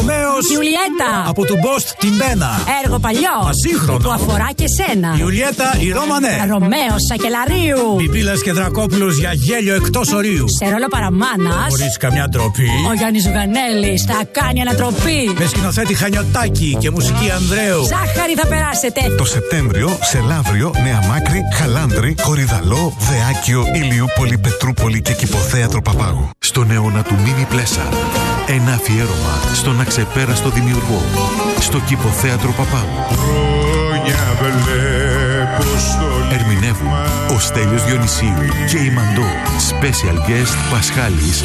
Ρωμαίος. Γιουλιέτα. Από του Μπόστ την Μπένα. Έργο παλιό. Ασύγχρονο. Που αφορά και σένα. Γιουλιέτα η Ρώμανε. Ρωμαίος Σακελαρίου. Πιπίλας και Δρακόπουλος για γέλιο εκτός ορίου. Σε ρόλο παραμάνας. Χωρίς καμιά ντροπή. Ο Γιάννης Ζουγανέλης θα κάνει ανατροπή. Με σκηνοθέτη Χανιωτάκη και μουσική Ανδρέου. Ζάχαρη θα περάσετε. Το Σεπτέμβριο σε Λαύριο, Νέα Μάκρη, Χαλάνδρη, Κορυδαλό, Δεάκιο, Ηλιούπολη, Πετρούπολη και Κηποθέατρο Παπάγου. Στον αιώνα του Μίνι Πλέσα. Ένα αφιέρωμα στον αξεπέραστο δημιουργό. Στο Κηποθέατρο Παπάγου. Ερμηνεύουν ο Στέλιος Διονυσίου και η Μαντώ. Special guest Πασχάλης.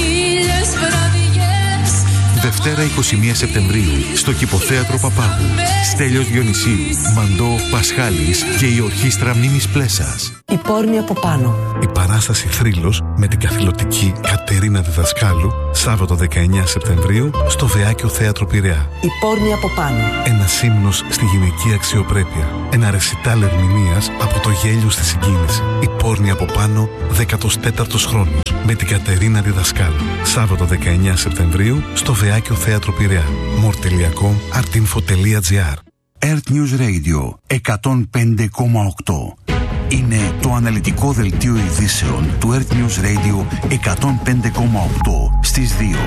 Δευτέρα 21 Σεπτεμβρίου στο Κηποθέατρο Παπάγου. Στέλιος Διονυσίου, Μαντώ, Πασχάλης και η Ορχήστρα Μίμης Πλέσας. Η πόρνη από πάνω. Η παράσταση Θρύλος με την καθηλωτική Κατερίνα Διδασκάλου, Σάββατο 19 Σεπτεμβρίου στο Δεάκιο Θέατρο Πειραιά. Η πόρνη από πάνω. Ένας ύμνος στη γυναική αξιοπρέπεια. Ένα ρεσιτάλ ερμηνείας από το γέλιο στη συγκίνηση. Η πόρνη από πάνω, 14ος χρόνος. Με την Κατερίνα Διδασκάλου. Σάββατο 19 Σεπτεμβρίου στο Δεάκιο Θέατρο Πειραιά. More.com, artinfo.gr. Earth News Radio 105,8. Είναι το αναλυτικό δελτίο ειδήσεων του Earth News Radio 105,8 στις 2.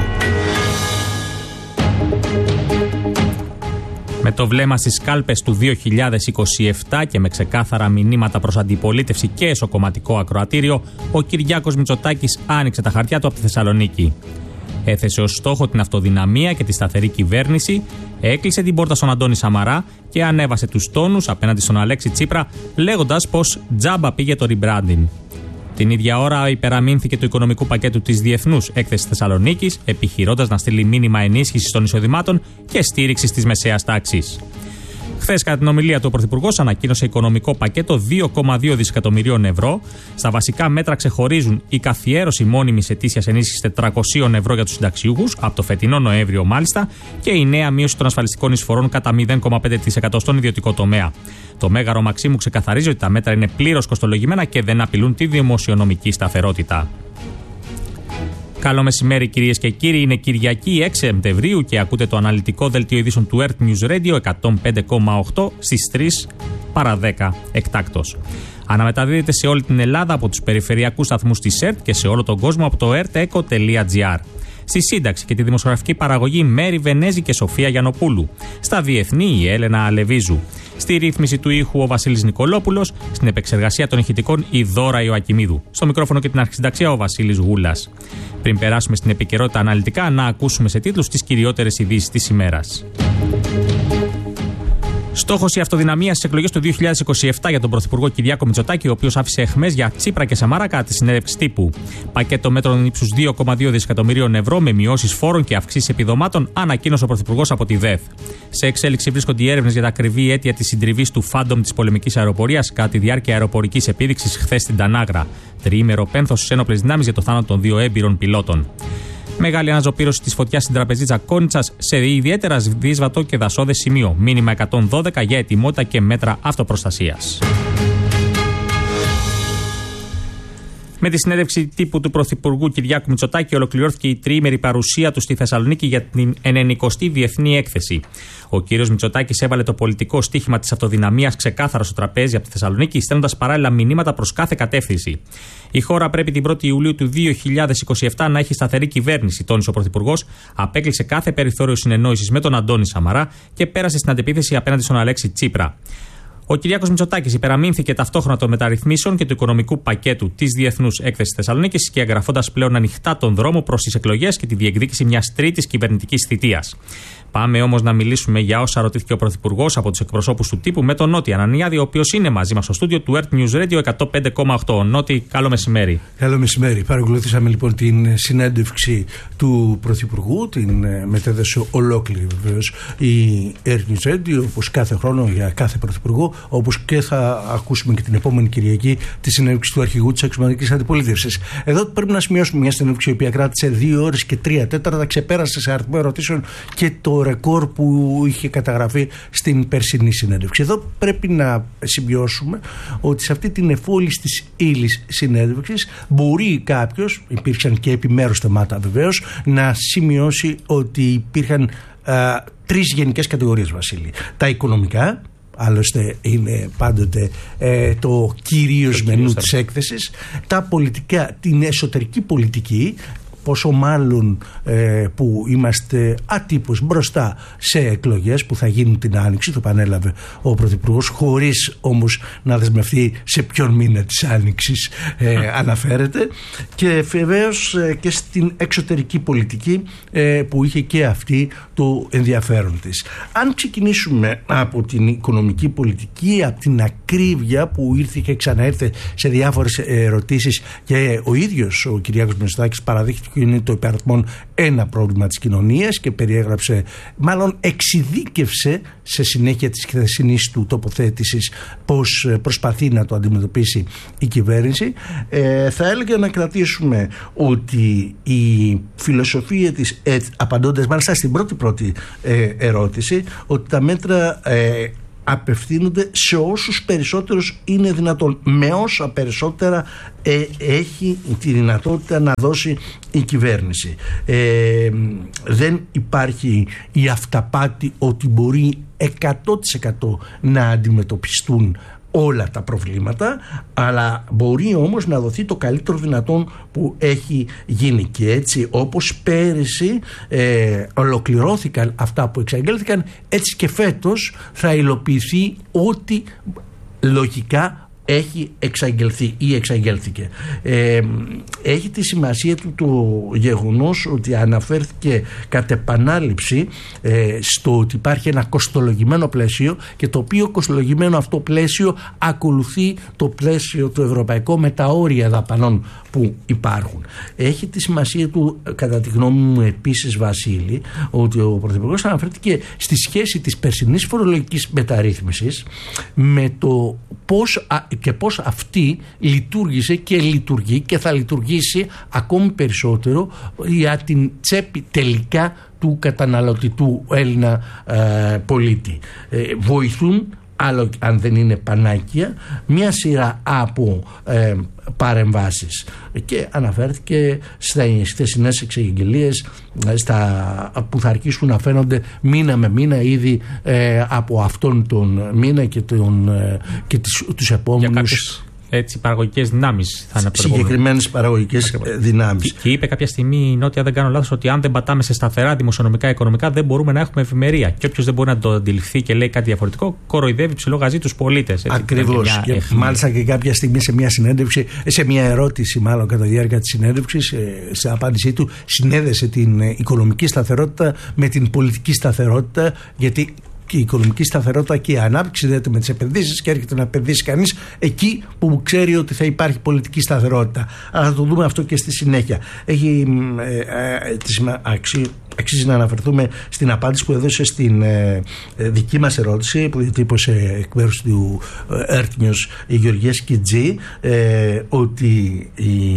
Με το βλέμμα στις κάλπες του 2027 και με ξεκάθαρα μηνύματα προς αντιπολίτευση και εσωκομματικό ακροατήριο, ο Κυριάκος Μητσοτάκης άνοιξε τα χαρτιά του από τη Θεσσαλονίκη. Έθεσε ως στόχο την αυτοδυναμία και τη σταθερή κυβέρνηση, έκλεισε την πόρτα στον Αντώνη Σαμαρά και ανέβασε τους τόνους απέναντι στον Αλέξη Τσίπρα, λέγοντας πως τζάμπα πήγε το rebranding. Την ίδια ώρα υπεραμείνθηκε το οικονομικού πακέτου της Διεθνούς Έκθεσης Θεσσαλονίκης, επιχειρώντας να στείλει μήνυμα ενίσχυσης των εισοδημάτων και στήριξης της μεσαίας τάξης. Χθες, κατά την ομιλία του, ο Πρωθυπουργός ανακοίνωσε οικονομικό πακέτο 2,2 δισεκατομμυρίων ευρώ. Στα βασικά μέτρα ξεχωρίζουν η καθιέρωση μόνιμης ετήσιας ενίσχυσης 400 ευρώ για τους συνταξιούχους, από το φετινό Νοέμβριο μάλιστα, και η νέα μείωση των ασφαλιστικών εισφορών κατά 0,5% στον ιδιωτικό τομέα. Το Μέγαρο Μαξίμου ξεκαθαρίζει ότι τα μέτρα είναι πλήρως κοστολογημένα και δεν απειλούν τη δημοσιονομική σταθερότητα. Καλό μεσημέρι, κυρίες και κύριοι. Είναι Κυριακή 6 Σεπτεμβρίου και ακούτε το αναλυτικό δελτίο ειδήσεων του Earth News Radio 105,8 στις 3 παρά 10 εκτάκτος. Αναμεταδίδεται σε όλη την Ελλάδα από τους περιφερειακούς σταθμούς της ΕΡΤ και σε όλο τον κόσμο από το erteco.gr. Στη σύνταξη και τη δημοσιογραφική παραγωγή Μέρη Βενέζη και Σοφία Γιαννοπούλου. Στα διεθνή η Έλενα Αλεβίζου. Στη ρύθμιση του ήχου ο Βασίλης Νικολόπουλος. Στην επεξεργασία των ηχητικών η Δώρα Ιωακιμίδου. Στο μικρόφωνο και την αρχισυνταξία ο Βασίλης Γούλας. Πριν περάσουμε στην επικαιρότητα αναλυτικά, να ακούσουμε σε τίτλους τις κυριότερες ειδήσεις της ημέρας. Στόχος η αυτοδυναμία στις εκλογές του 2027 για τον Πρωθυπουργό Κυριάκο Μητσοτάκη, ο οποίος άφησε αιχμές για Τσίπρα και Σαμαρά κατά τη συνέντευξη τύπου. Πακέτο μέτρων ύψους 2,2 δισεκατομμυρίων ευρώ με μειώσεις φόρων και αυξήσεις επιδομάτων, ανακοίνωσε ο Πρωθυπουργός από τη ΔΕΘ. Σε εξέλιξη βρίσκονται οι έρευνες για τα ακριβή αίτια της συντριβής του Φάντομ της πολεμικής αεροπορίας κατά τη διάρκεια αεροπορικής επίδειξης χθες στην Τανάγρα. Τριήμερο πένθος στις ένοπλες δυνάμεις για το θάνατο των 2 έμπειρων πιλότων. Μεγάλη αναζωπήρωση της φωτιάς στην τραπεζίτσα Κόνιτσας σε ιδιαίτερα δύσβατο και δασώδες σημείο. Μήνυμα 112 για ετοιμότητα και μέτρα αυτοπροστασίας. Με τη συνέντευξη τύπου του Πρωθυπουργού Κυριάκου Μητσοτάκη ολοκληρώθηκε η τριήμερη παρουσία του στη Θεσσαλονίκη για την 90η Διεθνή Έκθεση. Ο κύριος Μητσοτάκης έβαλε το πολιτικό στίχημα της αυτοδυναμίας ξεκάθαρα στο τραπέζι από τη Θεσσαλονίκη, στέλνοντας παράλληλα μηνύματα προς κάθε κατεύθυνση. Η χώρα πρέπει την 1η Ιουλίου του 2027 να έχει σταθερή κυβέρνηση, τόνισε ο Πρωθυπουργός, απέκλεισε κάθε περιθώριο συνεννόησης με τον Αντώνη Σαμαρά και πέρασε στην αντεπίθεση απέναντι στον Αλέξη Τσίπρα. Ο Κυριάκος Μητσοτάκης υπεραμείνθηκε ταυτόχρονα των μεταρρυθμίσεων και του οικονομικού πακέτου της Διεθνούς Έκθεσης Θεσσαλονίκης και εγγραφώντας πλέον ανοιχτά τον δρόμο προς τις εκλογές και τη διεκδίκηση μιας τρίτης κυβερνητικής θητείας. Πάμε όμως να μιλήσουμε για όσα ρωτήθηκε ο Πρωθυπουργός από τους εκπροσώπους του τύπου με τον Νότι Ανανιάδη, ο οποίος είναι μαζί μας στο στούντιο του Earth News Radio 105,8. Νότι, καλό μεσημέρι. Καλό μεσημέρι. Παρακολουθήσαμε λοιπόν την συνέντευξη του Πρωθυπουργού, την μετέδωσε ολόκληρη βεβαίως η Earth News Radio, όπως κάθε χρόνο για κάθε Πρωθυπουργό. όπως και θα ακούσουμε και την επόμενη Κυριακή τη συνέντευξη του αρχηγού της Αξιωματικής Αντιπολίτευσης. Εδώ πρέπει να σημειώσουμε μια συνέντευξη η οποία κράτησε 2 ώρες και 3 τέταρτα, ξεπέρασε σε αριθμό ερωτήσεων και το ρεκόρ που είχε καταγραφεί στην περσινή συνέντευξη. Εδώ πρέπει να σημειώσουμε ότι σε αυτή την εφόλης της ύλης συνέντευξης μπορεί κάποιος, υπήρξαν και επιμέρους θεμάτα βεβαίως, να σημειώσει ότι υπήρχαν 3 γενικές κατηγορίες, Βασίλη. Τα οικονομικά, άλλωστε είναι πάντοτε το κυρίως μενού της έκθεσης, τα πολιτικά, την εσωτερική πολιτική, πόσο μάλλον που είμαστε ατύπως μπροστά σε εκλογές που θα γίνουν την Άνοιξη, το επανέλαβε ο Πρωθυπουργός, χωρίς όμως να δεσμευτεί σε ποιον μήνα της Άνοιξης αναφέρεται, και βεβαίως και στην εξωτερική πολιτική που είχε και αυτή το ενδιαφέρον της. Αν ξεκινήσουμε από την οικονομική πολιτική, από την ακρίβεια που ήρθε και ξαναέρθε σε διάφορες ερωτήσεις, και ο ίδιος ο Κυριάκος Μητσοτάκης παραδείχθηκε είναι το υπαριθμόν ένα πρόβλημα της κοινωνίας και περιέγραψε, μάλλον εξειδίκευσε σε συνέχεια της χθεσινής του τοποθέτησης πώς προσπαθεί να το αντιμετωπίσει η κυβέρνηση. Θα έλεγα να κρατήσουμε ότι η φιλοσοφία της, απαντώντας μάλιστα στην πρώτη ερώτηση, ότι τα μέτρα απευθύνονται σε όσους περισσότερους είναι δυνατόν, με όσα περισσότερα έχει τη δυνατότητα να δώσει η κυβέρνηση. Δεν υπάρχει η αυταπάτη ότι μπορεί 100% να αντιμετωπιστούν όλα τα προβλήματα, αλλά μπορεί όμως να δοθεί το καλύτερο δυνατόν που έχει γίνει. Και έτσι, όπως πέρυσι ολοκληρώθηκαν αυτά που εξαγγέλθηκαν, έτσι και φέτος θα υλοποιηθεί ό,τι λογικά έχει εξαγγελθεί ή εξαγγέλθηκε. Έχει τη σημασία του το γεγονός ότι αναφέρθηκε κατ' επανάληψη στο ότι υπάρχει ένα κοστολογημένο πλαίσιο, και το οποίο κοστολογημένο αυτό πλαίσιο ακολουθεί το πλαίσιο το ευρωπαϊκό με τα όρια δαπανών που υπάρχουν. Έχει τη σημασία του, κατά τη γνώμη μου επίσης, Βασίλη, ότι ο Πρωθυπουργός αναφέρθηκε στη σχέση της περσινής φορολογικής μεταρρύθμισης με το πώς αυτή λειτουργήσε και λειτουργεί και θα λειτουργήσει ακόμη περισσότερο για την τσέπη τελικά του καταναλωτικού Έλληνα πολίτη. Βοηθούν, άλλο αν δεν είναι πανάκια, μια σειρά από παρεμβάσεις, και αναφέρθηκε στις χθεσινές εξαγγελίες που θα αρχίσουν να φαίνονται μήνα με μήνα ήδη από αυτόν τον μήνα και τους επόμενους. Έτσι, παραγωγικές δυνάμεις θα είναι. Συγκεκριμένες παραγωγικές δυνάμεις. Και είπε κάποια στιγμή η Νότια, δεν κάνω λάθος, ότι αν δεν πατάμε σε σταθερά δημοσιονομικά, οικονομικά, δεν μπορούμε να έχουμε ευημερία. Και όποιος δεν μπορεί να το αντιληφθεί και λέει κάτι διαφορετικό, κοροϊδεύει ψηλό γαζί τους πολίτες. Ακριβώς. Και μάλιστα και κάποια στιγμή σε μια συνέντευξη, σε μια ερώτηση, μάλλον κατά τη διάρκεια της συνέντευξης, στην απάντησή του, συνέδεσε την οικονομική σταθερότητα με την πολιτική σταθερότητα, γιατί και η οικονομική σταθερότητα και η ανάπτυξη συνδέεται με τις επενδύσεις, και έρχεται να επενδύσει κανείς εκεί που ξέρει ότι θα υπάρχει πολιτική σταθερότητα. Αλλά θα το δούμε αυτό και στη συνέχεια. Αξίζει να αναφερθούμε στην απάντηση που έδωσε στην δική μας ερώτηση που διατύπωσε εκ μέρους του Earth News η Γεωργία Σκιτζή, ότι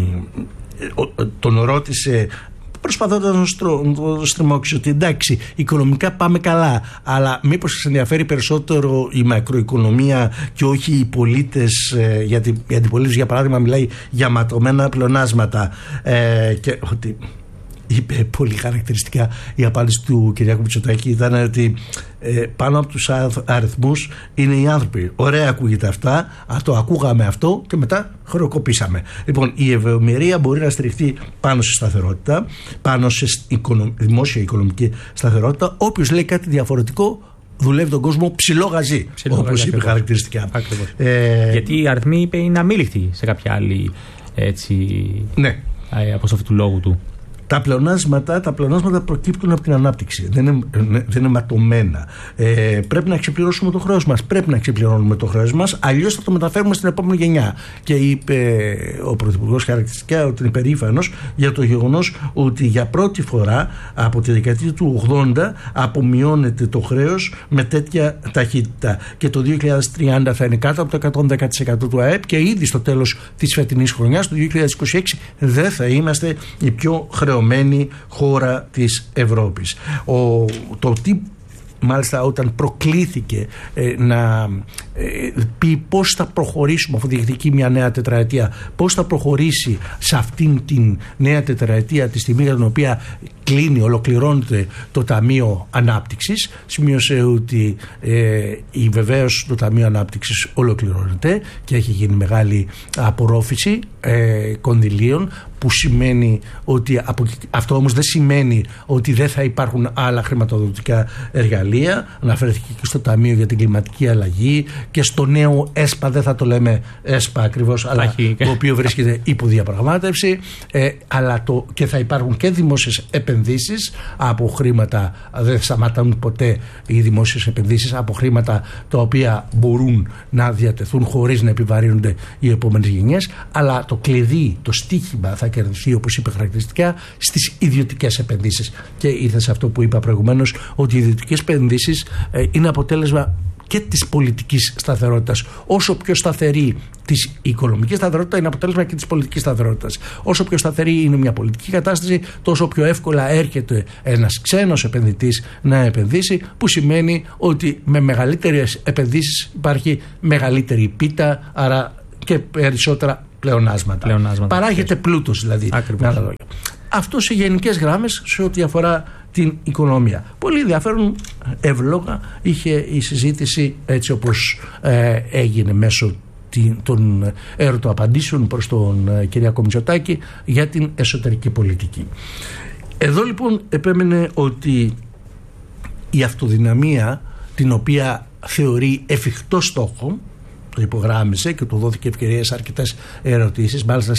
τον ρώτησε, προσπαθώντας να το στριμώξει, ότι εντάξει, οικονομικά πάμε καλά, αλλά μήπως σας ενδιαφέρει περισσότερο η μακροοικονομία και όχι οι πολίτες, γιατί η αντιπολίτευση για παράδειγμα μιλάει για ματωμένα πλεονάσματα, και ότι είπε πολύ χαρακτηριστικά η απάντηση του Κυριάκου Μητσοτάκη ήταν ότι πάνω από τους αριθμούς είναι οι άνθρωποι. Ωραία ακούγεται αυτά, το ακούγαμε αυτό και μετά χρεοκοπήσαμε. Λοιπόν, η ευημερία μπορεί να στηριχθεί πάνω σε σταθερότητα, πάνω σε δημόσια οικονομική σταθερότητα. Όποιος λέει κάτι διαφορετικό δουλεύει τον κόσμο ψηλό γαζί, όπως είπε χαρακτηριστικά. Γιατί οι αριθμοί, είπε, είναι αμήλικτοι σε κάποια άλλη, έτσι, ναι, αποστροφή του λόγου του. Τα πλεονάσματα προκύπτουν από την ανάπτυξη. Δεν είναι ματωμένα. Πρέπει να ξεπληρώσουμε το χρέος μας. Πρέπει να ξεπληρώνουμε το χρέος μας, αλλιώς θα το μεταφέρουμε στην επόμενη γενιά. Και είπε ο Πρωθυπουργός χαρακτηριστικά ότι είναι περήφανος για το γεγονός ότι για πρώτη φορά από τη δεκαετία του 80 απομειώνεται το χρέος με τέτοια ταχύτητα. Και το 2030 θα είναι κάτω από το 110% του ΑΕΠ και ήδη στο τέλος της φετινής χρονιάς, του 2026, δεν θα είμαστε η πιο χρεωμένη χώρα της Ευρώπης. Το τι μάλιστα όταν προκλήθηκε να πει πώς θα προχωρήσουμε, αφού διεκδικεί μια νέα τετραετία, πώς θα προχωρήσει σε αυτήν την νέα τετραετία τη στιγμή για την οποία ολοκληρώνεται το Ταμείο Ανάπτυξης, σημείωσε ότι βεβαίως το Ταμείο Ανάπτυξης ολοκληρώνεται και έχει γίνει μεγάλη απορρόφηση κονδυλίων, που σημαίνει ότι αυτό όμως δεν σημαίνει ότι δεν θα υπάρχουν άλλα χρηματοδοτικά εργαλεία. Αναφέρθηκε και στο Ταμείο για την Κλιματική Αλλαγή και στο νέο ΕΣΠΑ, δεν θα το λέμε ΕΣΠΑ ακριβώς, αλλά το οποίο βρίσκεται υπό διαπραγμάτευση, και θα υπάρχουν και δημόσιες επενδύσεις από χρήματα, δεν σταματούν ποτέ οι δημόσιες επενδύσεις, από χρήματα τα οποία μπορούν να διατεθούν χωρίς να επιβαρύνονται οι επόμενες γενιές, αλλά το κλειδί, το στίχημα θα κερδιθεί, όπως είπε χαρακτηριστικά, στις ιδιωτικές επενδύσεις. Και ήρθε σε αυτό που είπα προηγουμένως, ότι οι ιδιωτικές επενδύσεις είναι αποτέλεσμα και της πολιτικής σταθερότητας. Όσο πιο σταθερή της οικονομική σταθερότητα είναι αποτέλεσμα και της πολιτικής σταθερότητας. Όσο πιο σταθερή είναι μια πολιτική κατάσταση, τόσο πιο εύκολα έρχεται ένας ξένος επενδυτής να επενδύσει, που σημαίνει ότι με μεγαλύτερες επενδύσεις υπάρχει μεγαλύτερη πίτα, άρα και περισσότερα πλεονάσματα. Παράγεται πλούτος δηλαδή. Αυτό σε γενικές γράμμες σε ό,τι αφορά την οικονομία. Πολύ ενδιαφέρον, εύλογα είχε η συζήτηση έτσι όπως έγινε μέσω των ερωτοαπαντήσεων προς τον Κυριάκο Μητσοτάκη για την εσωτερική πολιτική. Εδώ λοιπόν επέμενε ότι η αυτοδυναμία, την οποία θεωρεί εφικτό στόχο, το υπογράμμισε και του δόθηκε ευκαιρία σε αρκετές ερωτήσεις. Μάλιστα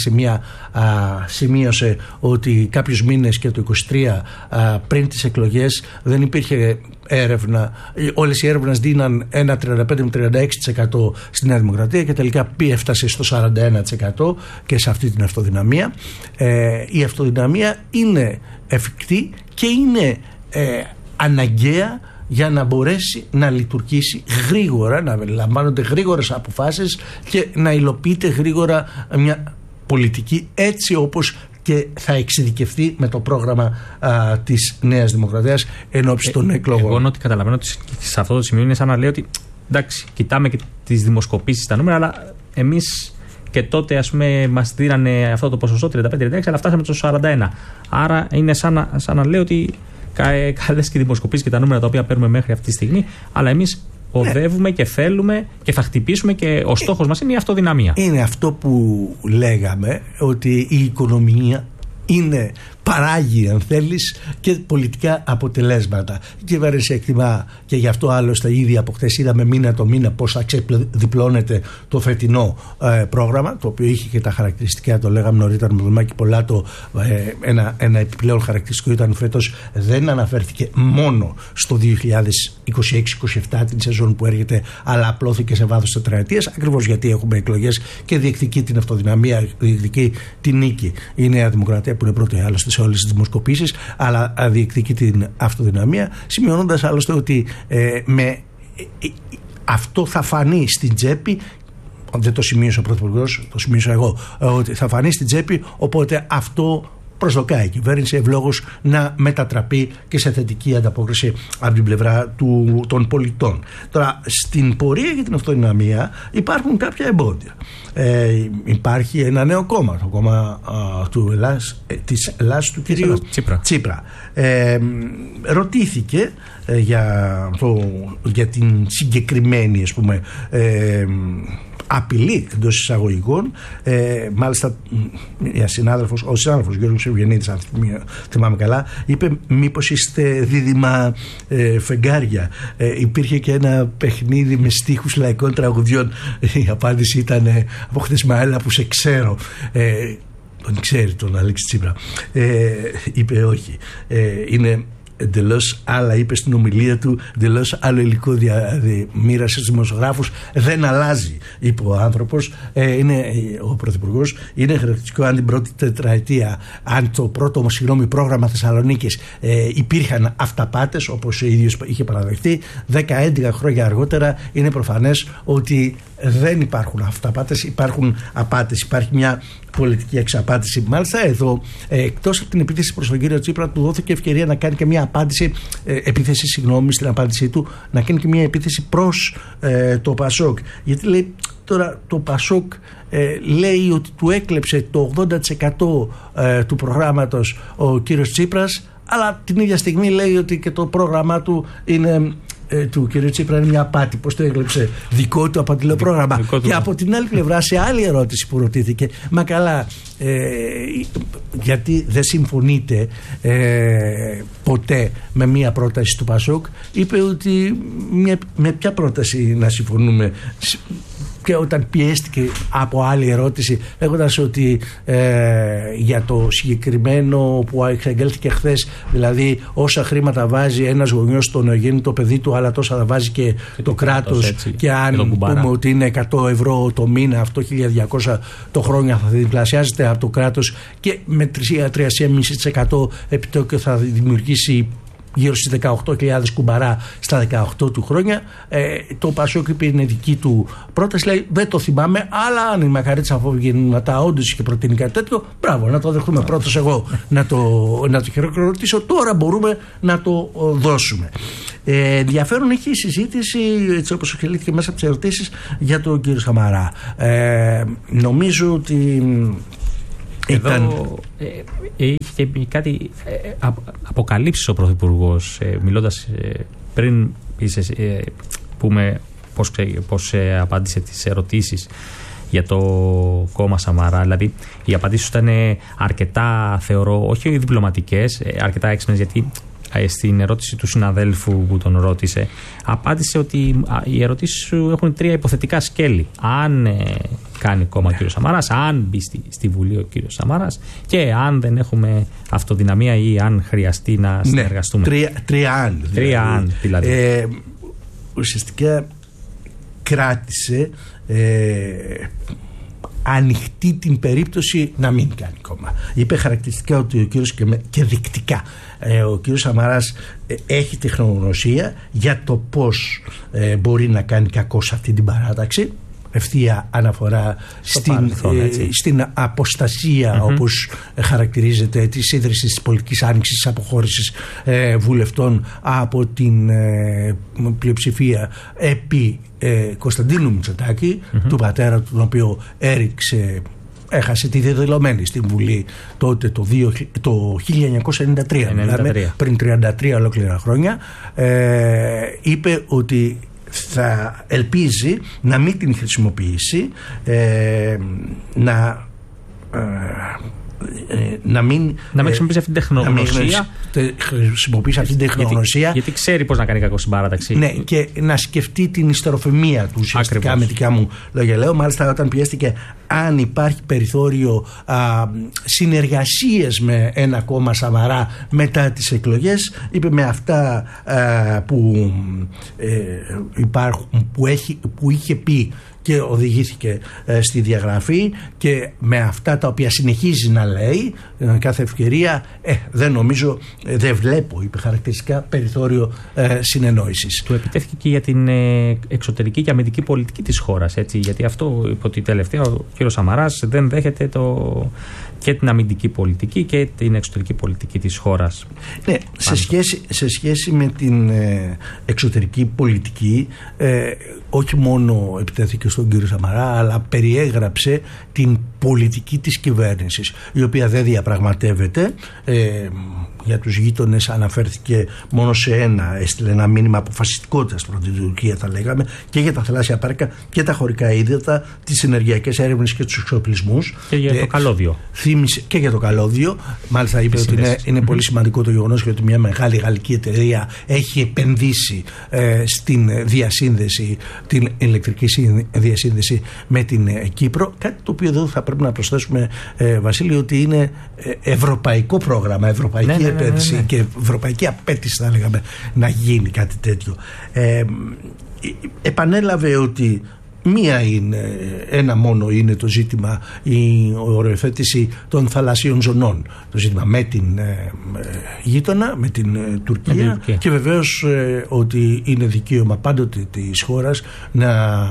σημείωσε ότι κάποιους μήνες και το 23 πριν τις εκλογές δεν υπήρχε έρευνα. Όλες οι έρευνες δίναν ένα 35 με 36% στη Νέα Δημοκρατία και τελικά έφτασε στο 41% και σε αυτή την αυτοδυναμία. Η αυτοδυναμία είναι εφικτή και είναι αναγκαία για να μπορέσει να λειτουργήσει γρήγορα, να λαμβάνονται γρήγορες αποφάσεις και να υλοποιείται γρήγορα μια πολιτική, έτσι όπως και θα εξειδικευτεί με το πρόγραμμα της Νέας Δημοκρατίας ενόψει των εκλογών. Εγώ ό,τι καταλαβαίνω ότι σε αυτό το σημείο είναι σαν να λέει ότι εντάξει, κοιτάμε και τις δημοσκοπήσεις, τα νούμερα, αλλά εμείς και τότε ας πούμε μας δίνανε αυτό το ποσοστό 35-36, αλλά φτάσαμε στο 41. Άρα είναι σαν να λέει ότι καλές και δημοσκοπήσεις και τα νούμερα τα οποία παίρνουμε μέχρι αυτή τη στιγμή, αλλά εμείς οδεύουμε και θέλουμε και θα χτυπήσουμε και ο στόχος μας είναι η αυτοδυναμία. Είναι αυτό που λέγαμε, ότι η οικονομία παράγει, αν θέλεις, και πολιτικά αποτελέσματα. Η κυβέρνηση εκτιμά, και γι' αυτό άλλωστε ήδη από χθες είδαμε μήνα το μήνα πώς θα ξεδιπλώνεται το φετινό πρόγραμμα, το οποίο είχε και τα χαρακτηριστικά, το λέγαμε νωρίτερα με τον Μάκη Πολάτο, ένα επιπλέον χαρακτηριστικό ήταν φέτος δεν αναφέρθηκε μόνο στο 2026-27 την σεζόν που έρχεται, αλλά απλώθηκε σε βάθος τετραετίας, ακριβώς γιατί έχουμε εκλογές και διεκδικεί την αυτοδυναμία, διεκδικεί την νίκη η Νέα Δημοκρατία, που είναι πρώτη άλλωστε σε όλες τις δημοσκοπήσεις, αλλά διεκδικεί την αυτοδυναμία, σημειώνοντας άλλωστε ότι αυτό θα φανεί στην τσέπη. Δεν το σημείωσε ο Πρωθυπουργός, το σημείωσα εγώ, ότι θα φανεί στην τσέπη, οπότε αυτό προσδοκάει η κυβέρνηση ευλόγως να μετατραπεί και σε θετική ανταπόκριση από την πλευρά των πολιτών. Τώρα, στην πορεία για την αυτοδυναμία υπάρχουν κάποια εμπόδια. Υπάρχει ένα νέο κόμμα, το κόμμα της Ελλάς του κυρίου Τσίπρα. Ρωτήθηκε για την συγκεκριμένη, ας πούμε, απειλή εντός εισαγωγικών. Μάλιστα ο συνάδελφος Γιώργος Ευγενίδης, αν θυμάμαι καλά, είπε μήπως είστε δίδυμα φεγγάρια. Υπήρχε και ένα παιχνίδι με στίχους λαϊκών τραγουδιών. Η απάντηση ήταν από χθες Μαέλα που σε ξέρω. τον ξέρει τον Αλέξη Τσίπρα. Είπε όχι. Είναι εντελώς άλλα, είπε στην ομιλία του, εντελώς άλλο υλικό μοίρασε στους δημοσιογράφους. Δεν αλλάζει, είπε ο άνθρωπος. Ο Πρωθυπουργός. Είναι χαρακτηριστικό αν την πρώτη τετραετία, αν το πρώτο πρόγραμμα Θεσσαλονίκης υπήρχαν αυταπάτες, όπως ο ίδιος είχε παραδεχτεί, 10-11 χρόνια αργότερα είναι προφανές ότι δεν υπάρχουν αυταπάτες, υπάρχουν απάτες, υπάρχει μια πολιτική εξαπάτηση. Μάλιστα εδώ, εκτός από την επίθεση προς τον κύριο Τσίπρα, του δόθηκε ευκαιρία να κάνει και μια επίθεση στην απάντησή του, να κάνει και μια επίθεση προς το Πασόκ. Γιατί λέει τώρα το Πασόκ λέει ότι του έκλεψε το 80% του προγράμματος ο κύριος Τσίπρας, αλλά την ίδια στιγμή λέει ότι και το πρόγραμμά του είναι του κ. Τσίπρα είναι μια απάτη. Πώς το έκλεψε? Δικό του απαντηλό πρόγραμμα. Και από την άλλη πλευρά, σε άλλη ερώτηση που ρωτήθηκε, μα καλά, γιατί δεν συμφωνείτε ποτέ με μια πρόταση του Πασόκ, είπε ότι με ποια πρόταση να συμφωνούμε? Και όταν πιέστηκε από άλλη ερώτηση, λέγοντας ότι για το συγκεκριμένο που εξαγγέλθηκε χθες, δηλαδή όσα χρήματα βάζει ένας γονιός στον νεογέννητο παιδί του, αλλά τόσα θα βάζει και το κράτος, και αν πούμε ότι είναι 100 ευρώ το μήνα, αυτό 1.200 το χρόνια θα διπλασιάζεται από το κράτος, και με 3,5% επιτόκιο θα δημιουργήσει γύρω στις 18.000 κουμπαρά στα 18 του χρόνια. Το Πασόκ είπε είναι δική του πρόταση, λέει δεν το θυμάμαι, αλλά αν η Μακαρίτσα Αφογεννηματά όντως είχε προτείνει κάτι τέτοιο, μπράβο, να το δεχτούμε πρώτος εγώ να το χειροκροτήσω, τώρα μπορούμε να το δώσουμε. Ενδιαφέρον έχει η συζήτηση, έτσι όπως εξελίχθηκε μέσα από τις ερωτήσεις, για τον κύριο Σαμαρά. Νομίζω ότι εδώ είχε κάτι αποκαλύψεις ο Πρωθυπουργός, μιλώντας πριν πούμε πώς απάντησε τις ερωτήσεις για το κόμμα Σαμαρά. Δηλαδή οι απαντήσεις ήταν αρκετά, θεωρώ, όχι διπλωματικές, αρκετά έξυπνες, γιατί στην ερώτηση του συναδέλφου που τον ρώτησε, απάντησε ότι οι ερωτήσεις σου έχουν 3 υποθετικά σκέλη. Αν κάνει κόμμα ο κύριος Σαμαράς, αν μπει στη Βουλή ο κύριος Σαμαράς, και αν δεν έχουμε αυτοδυναμία ή αν χρειαστεί να συνεργαστούμε. Τρία αν δηλαδή. Ουσιαστικά κράτησε ανοιχτή την περίπτωση να μην κάνει κόμμα. Είπε χαρακτηριστικά ότι ο κύριος και δεικτικά ο κύριος Σαμαράς έχει τεχνογνωσία για το πώς μπορεί να κάνει κακό σε αυτή την παράταξη. Ευθεία αναφορά στην αποστασία, όπως χαρακτηρίζεται, της ίδρυσης της πολιτικής άνοιξης, της αποχώρησης βουλευτών από την πλειοψηφία επί Κωνσταντίνου Μητσοτάκη, του πατέρα του, τον οποίο έχασε τη διαδηλωμένη στην Βουλή τότε το 1993, δηλαδή πριν 33 ολόκληρα χρόνια. Είπε ότι θα ελπίζει να μην την χρησιμοποιήσει, να μην χρησιμοποιήσει αυτή την τεχνογνωσία. Γιατί ξέρει πώς να κάνει κακό στην παράταξη. Ναι, και να σκεφτεί την ιστεροφημία του ουσιαστικά, με δικά μου λόγια λέω. Μάλιστα, όταν πιέστηκε αν υπάρχει περιθώριο συνεργασίες με ένα κόμμα Σαμαρά μετά τις εκλογές, είπε με αυτά που υπάρχουν, που είχε πει και οδηγήθηκε στη διαγραφή, και με αυτά τα οποία συνεχίζει να λέει κάθε ευκαιρία, δεν βλέπω, είπε χαρακτηριστικά, περιθώριο συνεννόησης. Του επιτέθηκε και για την εξωτερική και αμυντική πολιτική της χώρας, έτσι, γιατί αυτό είπε ότι τελευταία ο κ. Σαμαράς δεν δέχεται και την αμυντική πολιτική και την εξωτερική πολιτική της χώρας. Ναι, σε σχέση με την εξωτερική πολιτική, όχι μόνο επιτέθηκε στον κύριο Σαμαρά, αλλά περιέγραψε την πολιτική της κυβέρνησης, η οποία δεν διαπραγματεύεται. Για τους γείτονες αναφέρθηκε μόνο σε ένα, έστειλε ένα μήνυμα αποφασιστικότητας προς την Τουρκία, θα λέγαμε, και για τα θαλάσσια πάρκα και τα χωρικά είδατα, τις ενεργειακές έρευνες και τους εξοπλισμούς. Και για το καλώδιο. Θύμισε και για το καλώδιο. Μάλιστα είπε ότι είναι πολύ σημαντικό το γεγονός ότι μια μεγάλη γαλλική εταιρεία έχει επενδύσει στην διασύνδεση, την ηλεκτρική διασύνδεση με την Κύπρο. Κάτι το οποίο εδώ θα πρέπει πρέπει να προσθέσουμε, Βασίλη, ότι είναι ευρωπαϊκό πρόγραμμα, ευρωπαϊκή επένδυση και ευρωπαϊκή απέτηση, θα λέγαμε, να γίνει κάτι τέτοιο. Επανέλαβε ότι ένα μόνο είναι το ζήτημα, η οριοθέτηση των θαλασσίων ζωνών, το ζήτημα με την γείτονα, με την Τουρκία, και βεβαίως ότι είναι δικαίωμα πάντοτε της χώρας να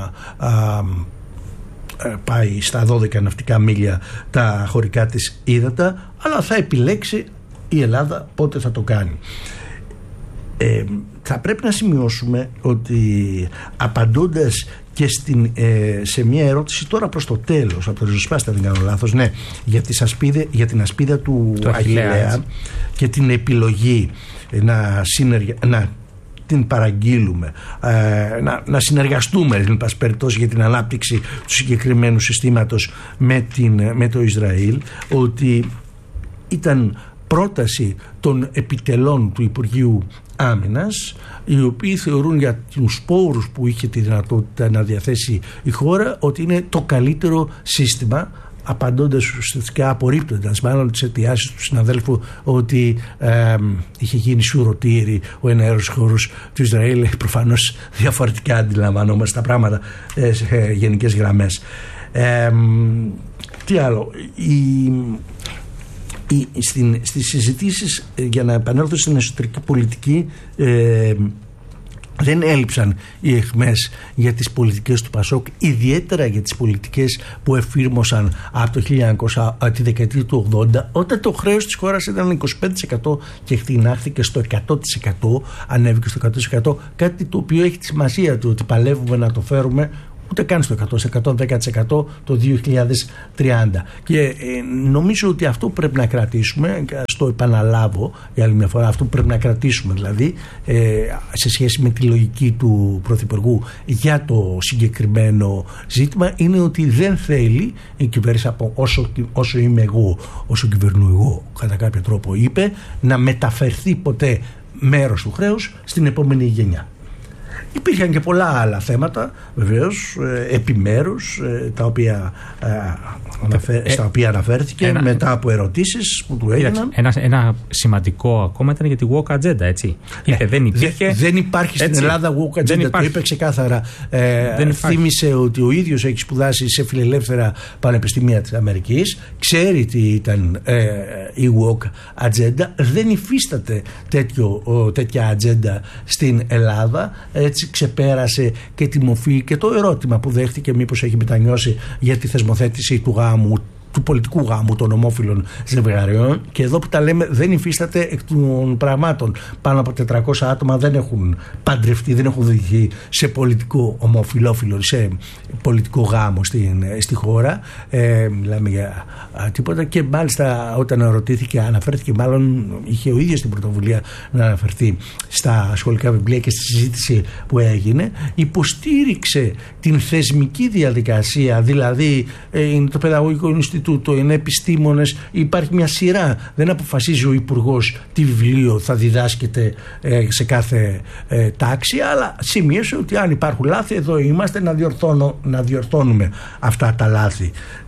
πάει στα 12 ναυτικά μίλια τα χωρικά της ύδατα, αλλά θα επιλέξει η Ελλάδα πότε θα το κάνει. Θα πρέπει να σημειώσουμε ότι απαντώντας και σε μια ερώτηση τώρα προς το τέλος από το ριζοσπάστη, αν δεν κάνω λάθος, ναι, για την ασπίδα του Αχιλλέα και την επιλογή να την παραγγείλουμε, να συνεργαστούμε, εν πάση περιπτώσει, για την ανάπτυξη του συγκεκριμένου συστήματος με το Ισραήλ, ότι ήταν πρόταση των επιτελών του Υπουργείου Άμυνας, οι οποίοι θεωρούν για τους πόρους που είχε τη δυνατότητα να διαθέσει η χώρα ότι είναι το καλύτερο σύστημα, απαντώντας ουσιαστικά, απορρίπτοντας μάλλον τις αιτιάσεις του συναδέλφου ότι είχε γίνει σουρωτήρι ο εναέρος χώρος του Ισραήλ. Προφανώς διαφορετικά αντιλαμβανόμαστε τα πράγματα σε γενικές γραμμές. Τι άλλο, στις συζητήσεις, για να επανέλθω στην εσωτερική πολιτική, δεν έλειψαν οι αιχμές για τις πολιτικές του Πασόκ, ιδιαίτερα για τις πολιτικές που εφήρμοσαν από τη δεκαετία του 80, όταν το χρέος της χώρας ήταν 25% και χτινάχθηκε στο 100%, ανέβηκε στο 100%, κάτι το οποίο έχει τη σημασία του ότι παλεύουμε να το φέρουμε ούτε καν στο 110% το 2030. Και νομίζω ότι αυτό που πρέπει να κρατήσουμε, στο επαναλάβω για άλλη μια φορά, αυτό που πρέπει να κρατήσουμε δηλαδή σε σχέση με τη λογική του Πρωθυπουργού για το συγκεκριμένο ζήτημα, είναι ότι δεν θέλει η κυβέρνηση, από όσο είμαι εγώ, όσο κυβερνώ εγώ, κατά κάποιο τρόπο είπε, να μεταφερθεί ποτέ μέρος του χρέους στην επόμενη γενιά. Υπήρχαν και πολλά άλλα θέματα, βεβαίως, επιμέρους, στα οποία αναφέρθηκε μετά από ερωτήσεις που του έγιναν. Ένα σημαντικό ακόμα ήταν για τη woke agenda, έτσι. Δεν υπάρχει στην Ελλάδα woke agenda, το είπε ξεκάθαρα. Θύμισε ότι ο ίδιος έχει σπουδάσει σε φιλελεύθερα πανεπιστήμια της Αμερικής, ξέρει τι ήταν η woke agenda. Δεν υφίσταται τέτοια ατζέντα στην Ελλάδα. Έτσι ξεπέρασε και τη μορφή και το ερώτημα που δέχτηκε, μήπως έχει μετανιώσει για τη θεσμοθέτηση του πολιτικού γάμου των ομόφυλων ζευγαριών. Και εδώ που τα λέμε, δεν υφίσταται εκ των πραγμάτων. Πάνω από 400 άτομα δεν έχουν παντρευτεί, δεν έχουν δει σε πολιτικό ομοφυλόφιλο, σε πολιτικό γάμο στη χώρα. Μιλάμε για τίποτα. Και μάλιστα όταν ερωτήθηκε, αναφέρθηκε, μάλλον είχε ο ίδιος την πρωτοβουλία να αναφερθεί στα σχολικά βιβλία και στη συζήτηση που έγινε, υποστήριξε την θεσμική διαδικασία, δηλαδή είναι το Παιδαγωγικό Ινστιτούτο, είναι επιστήμονες, υπάρχει μια σειρά. Δεν αποφασίζει ο Υπουργός τι βιβλίο θα διδάσκεται σε κάθε τάξη, αλλά σημείωσε ότι αν υπάρχουν λάθη, εδώ είμαστε να διορθώνουμε αυτά τα λάθη.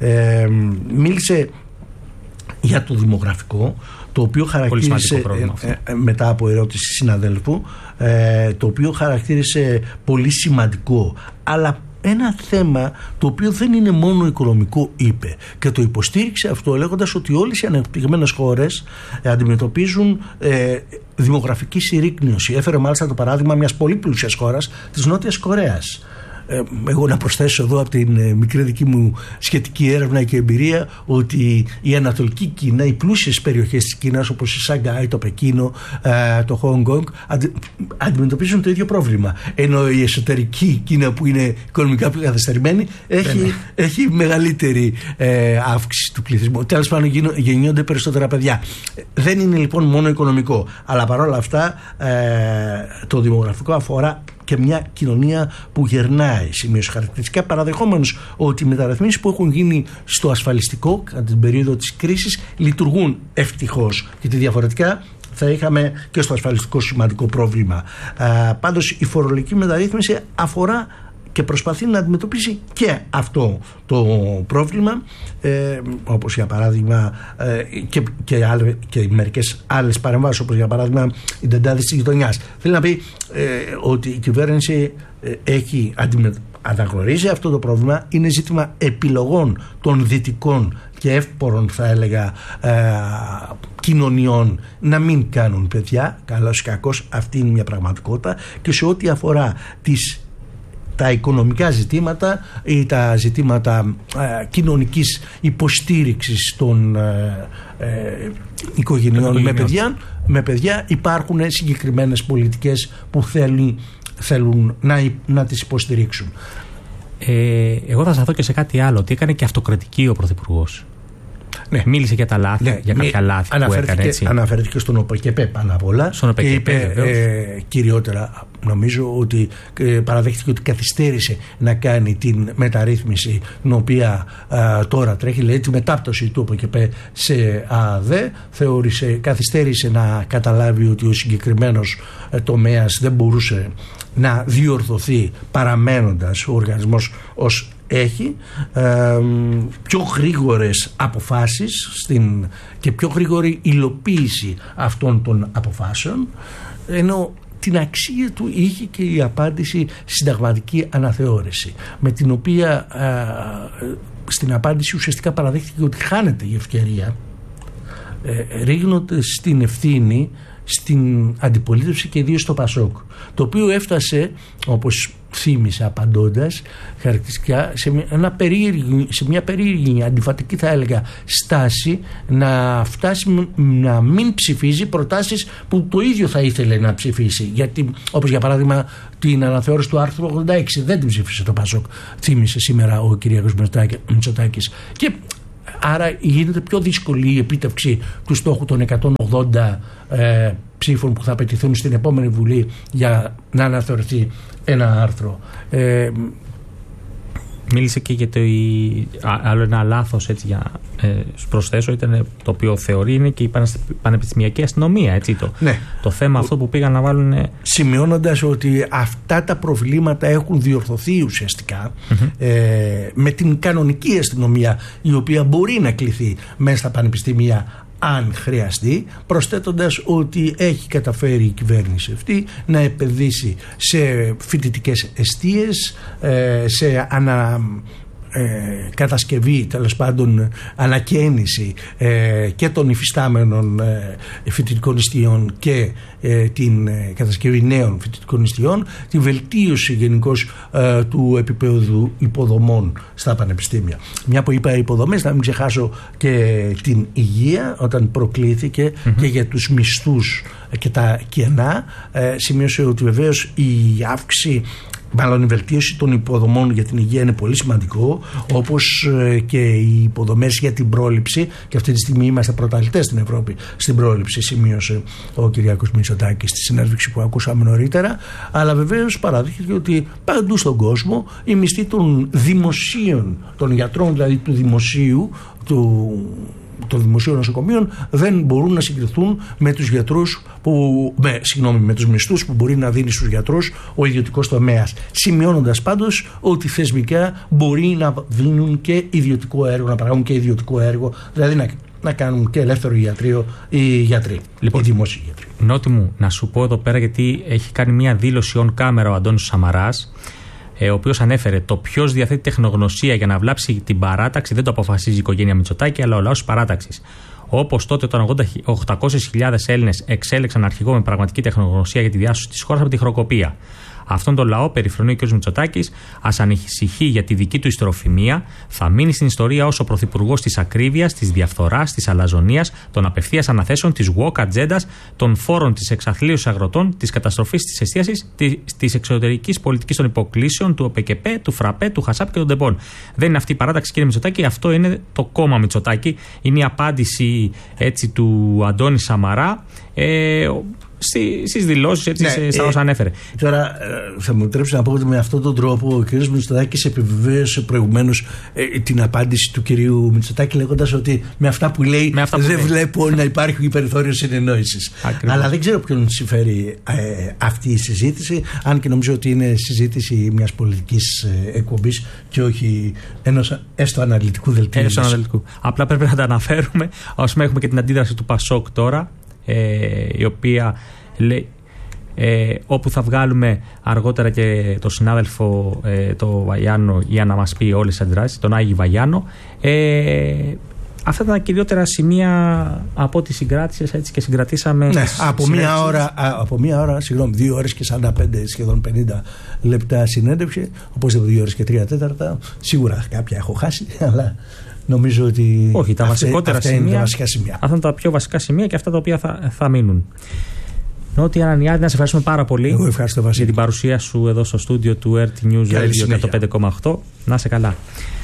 Μίλησε για το δημογραφικό, το οποίο χαρακτήρισε, μετά από ερώτηση συναδέλφου, το οποίο χαρακτήρισε πολύ σημαντικό, αλλά ένα θέμα το οποίο δεν είναι μόνο οικονομικό, είπε, και το υποστήριξε αυτό λέγοντας ότι όλες οι ανεπτυγμένες χώρες αντιμετωπίζουν δημογραφική συρρίκνωση. Έφερε μάλιστα το παράδειγμα μιας πολύ πλούσιας χώρας, της Νότιας Κορέας. Εγώ να προσθέσω εδώ από την μικρή δική μου σχετική έρευνα και εμπειρία ότι η Ανατολική Κίνα, οι πλούσιες περιοχές της Κίνας όπως η Σανγκάη, το Πεκίνο, το Χονγκ Κονγκ, αντιμετωπίζουν το ίδιο πρόβλημα, ενώ η εσωτερική Κίνα που είναι οικονομικά πιο καθυστερημένη έχει μεγαλύτερη αύξηση του πληθυσμού. Τέλος πάντων γεννιόνται περισσότερα παιδιά. Δεν είναι λοιπόν μόνο οικονομικό, αλλά παρόλα αυτά το δημογραφικό αφορά και μια κοινωνία που γερνάει, σημείωσε χαρακτηριστικά, παραδεχόμενος ότι οι μεταρρυθμίσεις που έχουν γίνει στο ασφαλιστικό κατά την περίοδο της κρίσης λειτουργούν ευτυχώς, γιατί διαφορετικά θα είχαμε και στο ασφαλιστικό σημαντικό πρόβλημα. Πάντως η φορολογική μεταρρύθμιση αφορά και προσπαθεί να αντιμετωπίσει και αυτό το πρόβλημα, όπως για παράδειγμα και μερικές άλλες παρεμβάσεις, όπως για παράδειγμα η τεντάδες της γειτονιάς. Θέλει να πει ότι η κυβέρνηση έχει αναγνωρίζει αυτό το πρόβλημα. Είναι ζήτημα επιλογών των δυτικών και εύπορων, θα έλεγα, κοινωνιών να μην κάνουν παιδιά. Καλώς ή κακώς αυτή είναι μια πραγματικότητα. Και σε ό,τι αφορά τα οικονομικά ζητήματα ή τα ζητήματα κοινωνικής υποστήριξης των οικογενειών με παιδιά, υπάρχουν συγκεκριμένες πολιτικές που θέλουν να τις υποστηρίξουν. Εγώ θα σταθώ και σε κάτι άλλο, ότι έκανε και αυτοκριτική ο Πρωθυπουργός. Ναι. Μίλησε για τα λάθη, για κάποια λάθη που έκανε, έτσι. Αναφέρθηκε στον ΟΠΕΚΕΠΕ πάνω απ' όλα και είπε κυριότερα, νομίζω, ότι παραδέχτηκε ότι καθυστέρησε να κάνει την μεταρρύθμιση την οποία τώρα τρέχει, λέει, τη μετάπτωση του ΟΠΕΚΕΠΕ σε ΑΔΕ. Καθυστέρησε να καταλάβει ότι ο συγκεκριμένος τομέας δεν μπορούσε να διορθωθεί παραμένοντας ο οργανισμός ως έχει. Πιο γρήγορες αποφάσεις και πιο γρήγορη υλοποίηση αυτών των αποφάσεων, ενώ την αξία του είχε και η απάντηση συνταγματική αναθεώρηση, με την οποία στην απάντηση ουσιαστικά παραδέχτηκε ότι χάνεται η ευκαιρία, ρίχνοντας την ευθύνη στην αντιπολίτευση και ιδίως στο ΠΑΣΟΚ, το οποίο έφτασε, όπως θύμισε απαντώντας, χαρακτηριστικά σε μια περίεργη αντιφατική, θα έλεγα, στάση, να φτάσει να μην ψηφίζει προτάσεις που το ίδιο θα ήθελε να ψηφίσει. Γιατί, όπως για παράδειγμα την αναθεώρηση του άρθρου 86, δεν την ψήφισε το ΠΑΣΟΚ, θύμισε σήμερα ο κ. Μητσοτάκης. Και άρα γίνεται πιο δύσκολη η επίτευξη του στόχου των 180 ψήφων που θα απαιτηθούν στην επόμενη Βουλή για να αναθεωρηθεί ένα άρθρο. Μίλησε και για άλλο ένα λάθος, έτσι, για προσθέσω, ήταν το οποίο θεωρεί είναι και η πανεπιστημιακή αστυνομία, έτσι, το θέμα αυτό που πήγαν να βάλουν, σημειώνοντας ότι αυτά τα προβλήματα έχουν διορθωθεί ουσιαστικά με την κανονική αστυνομία, η οποία μπορεί να κληθεί μέσα στα πανεπιστήμια αν χρειαστεί, προσθέτοντας ότι έχει καταφέρει η κυβέρνηση αυτή να επενδύσει σε φοιτητικές εστίες, σε κατασκευή, τέλος πάντων ανακαίνιση και των υφιστάμενων φοιτητικών εστιών και την κατασκευή νέων φοιτητικών εστιών, τη βελτίωση γενικώς του επίπεδου υποδομών στα πανεπιστήμια. Μια που είπα υποδομές, να μην ξεχάσω και την υγεία, όταν προκλήθηκε και για τους μισθούς και τα κενά, σημείωσε ότι βεβαίως η αύξηση, μάλλον η βελτίωση των υποδομών για την υγεία είναι πολύ σημαντικό, όπως και οι υποδομές για την πρόληψη, και αυτή τη στιγμή είμαστε πρωταθλητές στην Ευρώπη στην πρόληψη, σημείωσε ο Κυριάκος Μητσοτάκης στη συνέντευξη που ακούσαμε νωρίτερα. Αλλά βεβαίως παραδείχθηκε ότι παντού στον κόσμο οι μισθοί των δημοσίων, των γιατρών δηλαδή του δημοσίου, των δημοσίων νοσοκομείων, δεν μπορούν να συγκριθούν με τους γιατρούς με τους μισθούς που μπορεί να δίνει στους γιατρούς ο ιδιωτικός τομέας. Σημειώνοντας πάντως ότι θεσμικά μπορεί να δίνουν και ιδιωτικό έργο, να παράγουν και ιδιωτικό έργο, δηλαδή να κάνουν και ελεύθερο ιατρείο οι γιατροί, λοιπόν, οι δημόσιοι γιατροί. Νότι μου, να σου πω εδώ πέρα, γιατί έχει κάνει μια δήλωση on camera ο Αντώνης Σαμαράς, ο οποίος ανέφερε: το ποιος διαθέτει τεχνογνωσία για να βλάψει την παράταξη δεν το αποφασίζει η οικογένεια Μητσοτάκη, αλλά ο λαός της παράταξης. Όπως τότε όταν 800.000 Έλληνες εξέλεξαν αρχηγό με πραγματική τεχνογνωσία για τη διάσωση της χώρας από τη χρεοκοπία. Αυτόν τον λαό, περιφρονεί ο κ. Μητσοτάκης, ας ανησυχεί για τη δική του ιστεροφημία, θα μείνει στην ιστορία ως ο πρωθυπουργός της ακρίβειας, της διαφθοράς, της αλαζονίας, των απευθείας αναθέσεων, της woke ατζέντας, των φόρων, της εξαθλίωσης αγροτών, της καταστροφής της εστίασης, της εξωτερικής πολιτικής των υποκλήσεων, του ΟΠΕΚΕΠΕ, του ΦΡΑΠΕ, του ΧΑΣΑΠ και των ΤΕΠΟΝ. Δεν είναι αυτή η παράταξη, κύριε Μητσοτάκη, αυτό είναι το κόμμα Μητσοτάκη. Είναι η απάντηση, έτσι, του Αντώνη Σαμαρά. στις δηλώσεις, έτσι, στα όσα ανέφερε. Τώρα θα μου επιτρέψει να πω ότι με αυτόν τον τρόπο ο κ. Μητσοτάκης επιβεβαίωσε προηγουμένως την απάντηση του κυρίου Μητσοτάκη, λέγοντας ότι με αυτά που λέει δεν βλέπω να υπάρχει περιθώριο συνεννόησης. Αλλά δεν ξέρω ποιον συμφέρει αυτή η συζήτηση, αν και νομίζω ότι είναι συζήτηση μιας πολιτικής εκπομπής και όχι ενός έστω αναλυτικού δελτίου. Απλά πρέπει να τα αναφέρουμε. Ας πούμε, έχουμε και την αντίδραση του Πασόκ τώρα, η οποία λέει, όπου θα βγάλουμε αργότερα και τον συνάδελφο το Βαγιάνο για να μας πει όλες τις αντιδράσεις, τον Άγη Βαγιάνο. Αυτά ήταν τα κυριότερα σημεία από ό,τι συγκράτησες, έτσι, και συγκρατήσαμε. Ναι, από μία ώρα, συγγνώμη, 2 ώρες και 45, σχεδόν 50 λεπτά συνέντευξη, οπωσδήποτε 2 ώρες και 3/4. Σίγουρα κάποια έχω χάσει, αλλά νομίζω ότι. Όχι, τα βασικότερα σημεία. Είναι τα βασικά σημεία. Αυτά είναι τα πιο βασικά σημεία και αυτά τα οποία θα μείνουν. Νότι Ανανιάδη, να σε ευχαριστούμε πάρα πολύ. Εγώ ευχαριστώ, Βασίλη, για την παρουσία σου εδώ στο στούντιο του RT News Radio 105,8. Να είσαι καλά.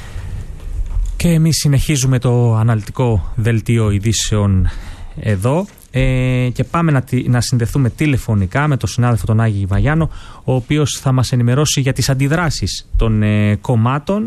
Και εμείς συνεχίζουμε το αναλυτικό δελτίο ειδήσεων εδώ και πάμε να συνδεθούμε τηλεφωνικά με τον συνάδελφο τον Άγη Βαγιάνο, ο οποίος θα μας ενημερώσει για τις αντιδράσεις των κομμάτων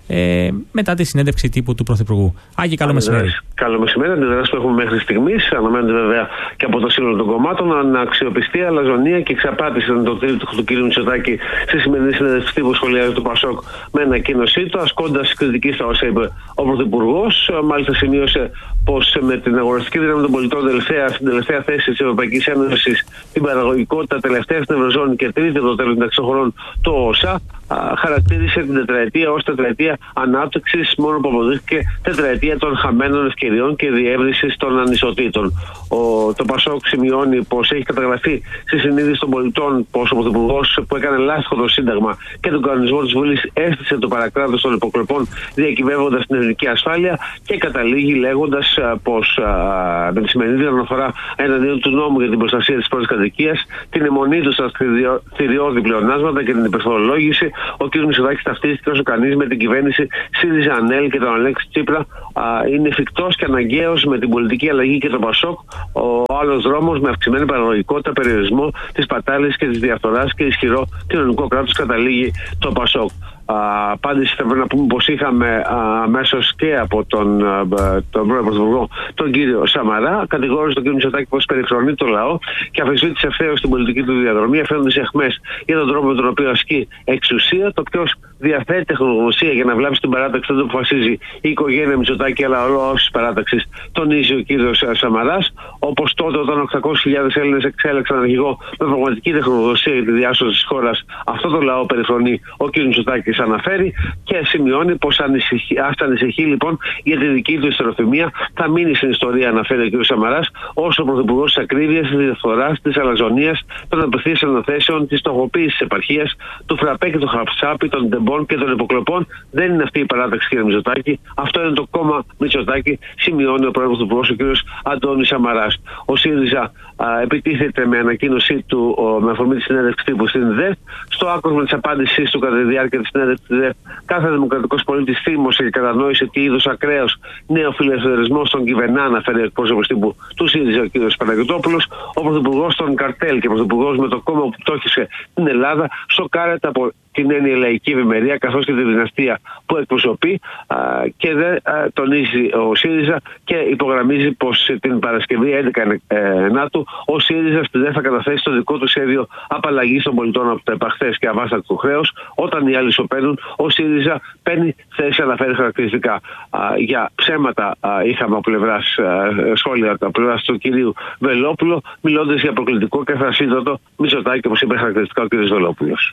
μετά τη συνέντευξη τύπου του Πρωθυπουργού. Άγη, καλό μεσημέρι. Καλό μεσημέρι. Αντιδράσεις που έχουμε μέχρι στιγμής αναμένονται βέβαια και από το σύνολο των κομμάτων. Αναξιοπιστία, αλαζονία και εξαπάτηση ήταν το τρίτο του κ. Μητσοτάκη στη σημερινή συνέντευξη τύπου που σχολιάζει το Πασόκ με ανακοίνωσή του, ασκώντας κριτική στα όσα είπε ο Πρωθυπουργός. Μάλιστα, σημείωσε πως με την αγοραστική δύναμη των πολιτών στην τελευταία θέση της Ευρωπαϊκής Ένωσης, την παραγωγικότητα τελευταία στην Ευρωζώνη και τρίτη από το τέλος των χωρών το ΩΣΑ, χαρακτήρισε την τετραετία ως τετραετία ανάπτυξης, μόνο που αποδείχθηκε τετραετία των χαμένων ευκαιριών και διεύρυνσης των ανισοτήτων. Το Πασόκ σημειώνει πως έχει καταγραφεί στη συνείδηση των πολιτών πως ο Πρωθυπουργός, που έκανε λάστιχο το Σύνταγμα και τον κανονισμό της Βουλής, έστησε το παρακράτος των υποκλοπών, διακυβεύοντας την εθνική ασφάλεια, και καταλήγει λέγοντας πως με τη σημερινή αναφορά εναντίον του νόμου για την προστασία της πρώτης κατοικίας, την αιμονή του στα θηριώδη πλεονάσματα και την υπερφορολόγηση, ο κ. Μητσοτάκης ταυτίστηκε όσο κανείς με την κυβέρνηση ΣΥΡΙΖΑ ΑΝΕΛ και τον Αλέξη Τσίπρα. Είναι εφικτός και αναγκαίος με την πολιτική αλλαγή και τον Πασόκ ο άλλος δρόμος με αυξημένη παραγωγικότητα, περιορισμό της πατάλης και της διαφθοράς και ισχυρό κοινωνικό κράτος, καταλήγει το Πασόκ. Απάντηση θα πρέπει να πούμε πως είχαμε αμέσως και από τον πρώην Πρωθυπουργό, τον κύριο Σαμαρά. Κατηγόρησε τον κύριο Μητσοτάκη πως περιφρονεί το λαό και αφισβήτησε ευθέως την πολιτική του διαδρομή, αφήνοντας αιχμές για τον τρόπο με τον οποίο ασκεί εξουσία. Το ποιος διαθέτει τεχνογνωσία για να βλάψει την παράταξη δεν το αποφασίζει η οικογένεια Μητσοτάκη, αλλά ο λαός της παράταξης, τονίζει ο κύριος Σαμαράς. Όπως τότε, όταν 800.000 Έλληνες εξέλεξαν αρχηγό με πραγματική τεχνογνωσία για τη διάσωση της χώρας, αυτό το λαό περιφρονεί ο κύριος Μητσοτάκης, αναφέρει και σημειώνει πως ανησυχεί λοιπόν για τη δική του ιστεροφημία. Θα μείνει στην ιστορία, αναφέρει ο κ. Σαμαράς, ως ο πρωθυπουργός της ακρίβειας, της διαφθοράς, της αλαζονίας, των απευθείας αναθέσεων, της στοχοποίησης της επαρχίας, του φραπέ και του χαψάπι, των τεμπών και των υποκλοπών. Δεν είναι αυτή η παράταξη, κ. Μητσοτάκη. Αυτό είναι το κόμμα Μητσοτάκη, σημειώνει ο πρώην πρωθυπουργός, ο κ. Αντώνης Σαμαράς. Ο ΣΥΡΙΖΑ επιτίθεται με ανακοίνωσή του με αφορμή τη συνέντευξη τύπου στην ΔΕΘ. Στο άκουσμα της απάντησής του κατά τη διάρκεια της συνέντευξης της ΔΕΘ, κάθε δημοκρατικός πολίτης θύμωσε και κατανόησε τι είδους ακραίος νεοφιλελευθερισμός τον κυβερνά, αναφέρει ο εκπρόσωπος τύπου του ΣΥΡΙΖΑ, ο κ. Παναγιωτόπουλος. Ο πρωθυπουργός των καρτέλ και πρωθυπουργός με το κόμμα που πτώχευσε την Ελλάδα σοκάρεται από την έννοια λαϊκή ευημερία καθώς και τη δυναστεία που εκπροσωπεί, και δεν τονίζει ο ΣΥΡΙΖΑ και υπογραμμίζει πως την Παρασκευή 11 Ενάτου ο ΣΥΡΙΖΑ δεν θα καταθέσει το δικό του σχέδιο απαλλαγής των πολιτών από το επαχθές και αβάστακτο χρέος. Όταν οι άλλοι σωπαίνουν, ο ΣΥΡΙΖΑ παίρνει θέση, αναφέρει χαρακτηριστικά. Για ψέματα είχαμε από πλευράς σχόλια από πλευράς του κυρίου Βελόπουλο, μιλώντας για προκλητικό και θρασίδωτο Μητσοτάκη, όπως είπε χαρακτηριστικά ο κ. Βελόπουλος.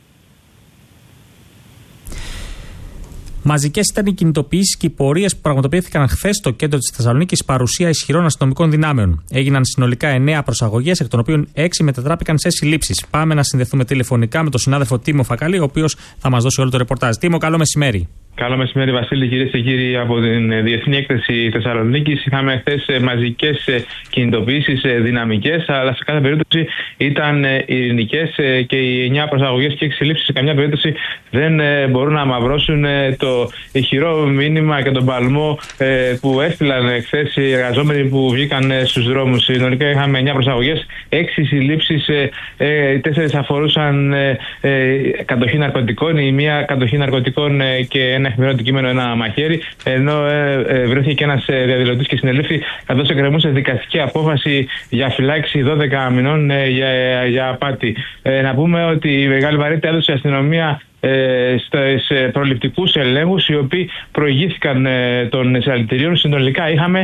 Μαζικές ήταν οι κινητοποιήσεις και οι πορείες που πραγματοποιήθηκαν χθες στο κέντρο της Θεσσαλονίκης παρουσία ισχυρών αστυνομικών δυνάμεων. Έγιναν συνολικά 9 προσαγωγές, εκ των οποίων 6 μετατράπηκαν σε συλλήψεις. Πάμε να συνδεθούμε τηλεφωνικά με τον συνάδελφο Τίμο Φακαλή, ο οποίος θα μας δώσει όλο το ρεπορτάζ. Τίμο, καλό μεσημέρι. Καλό μεσημέρι, Βασίλη, κυρίες και κύριοι, από την Διεθνή Έκθεση Θεσσαλονίκης. Είχαμε χθες μαζικές κινητοποιήσεις δυναμικές, αλλά σε κάθε περίπτωση ήταν ειρηνικές και οι 9 προσαγωγές και 6 συλλήψεις σε καμιά περίπτωση δεν μπορούν να αμαυρώσουν το ηχηρό μήνυμα και τον παλμό που έστειλαν χθες οι εργαζόμενοι που βγήκαν στους δρόμους. Συνολικά είχαμε 9 προσαγωγές, 6 συλλήψεις, 4 αφορούσαν κατοχή ναρκωτικών, η μία κατοχή ναρκωτικών και ένα εφημερινό αντικείμενο, ένα μαχαίρι, ενώ βρέθηκε και ένας διαδηλωτής και συνελήφθη καθώς εκκρεμούσε δικαστική απόφαση για φυλάξη 12 μηνών για απάτη. Να πούμε ότι η Μεγάλη Βαρύτητα έδωσε η αστυνομία στους προληπτικούς ελέγχους, οι οποίοι προηγήθηκαν των εισαλλητηρίων. Συνολικά είχαμε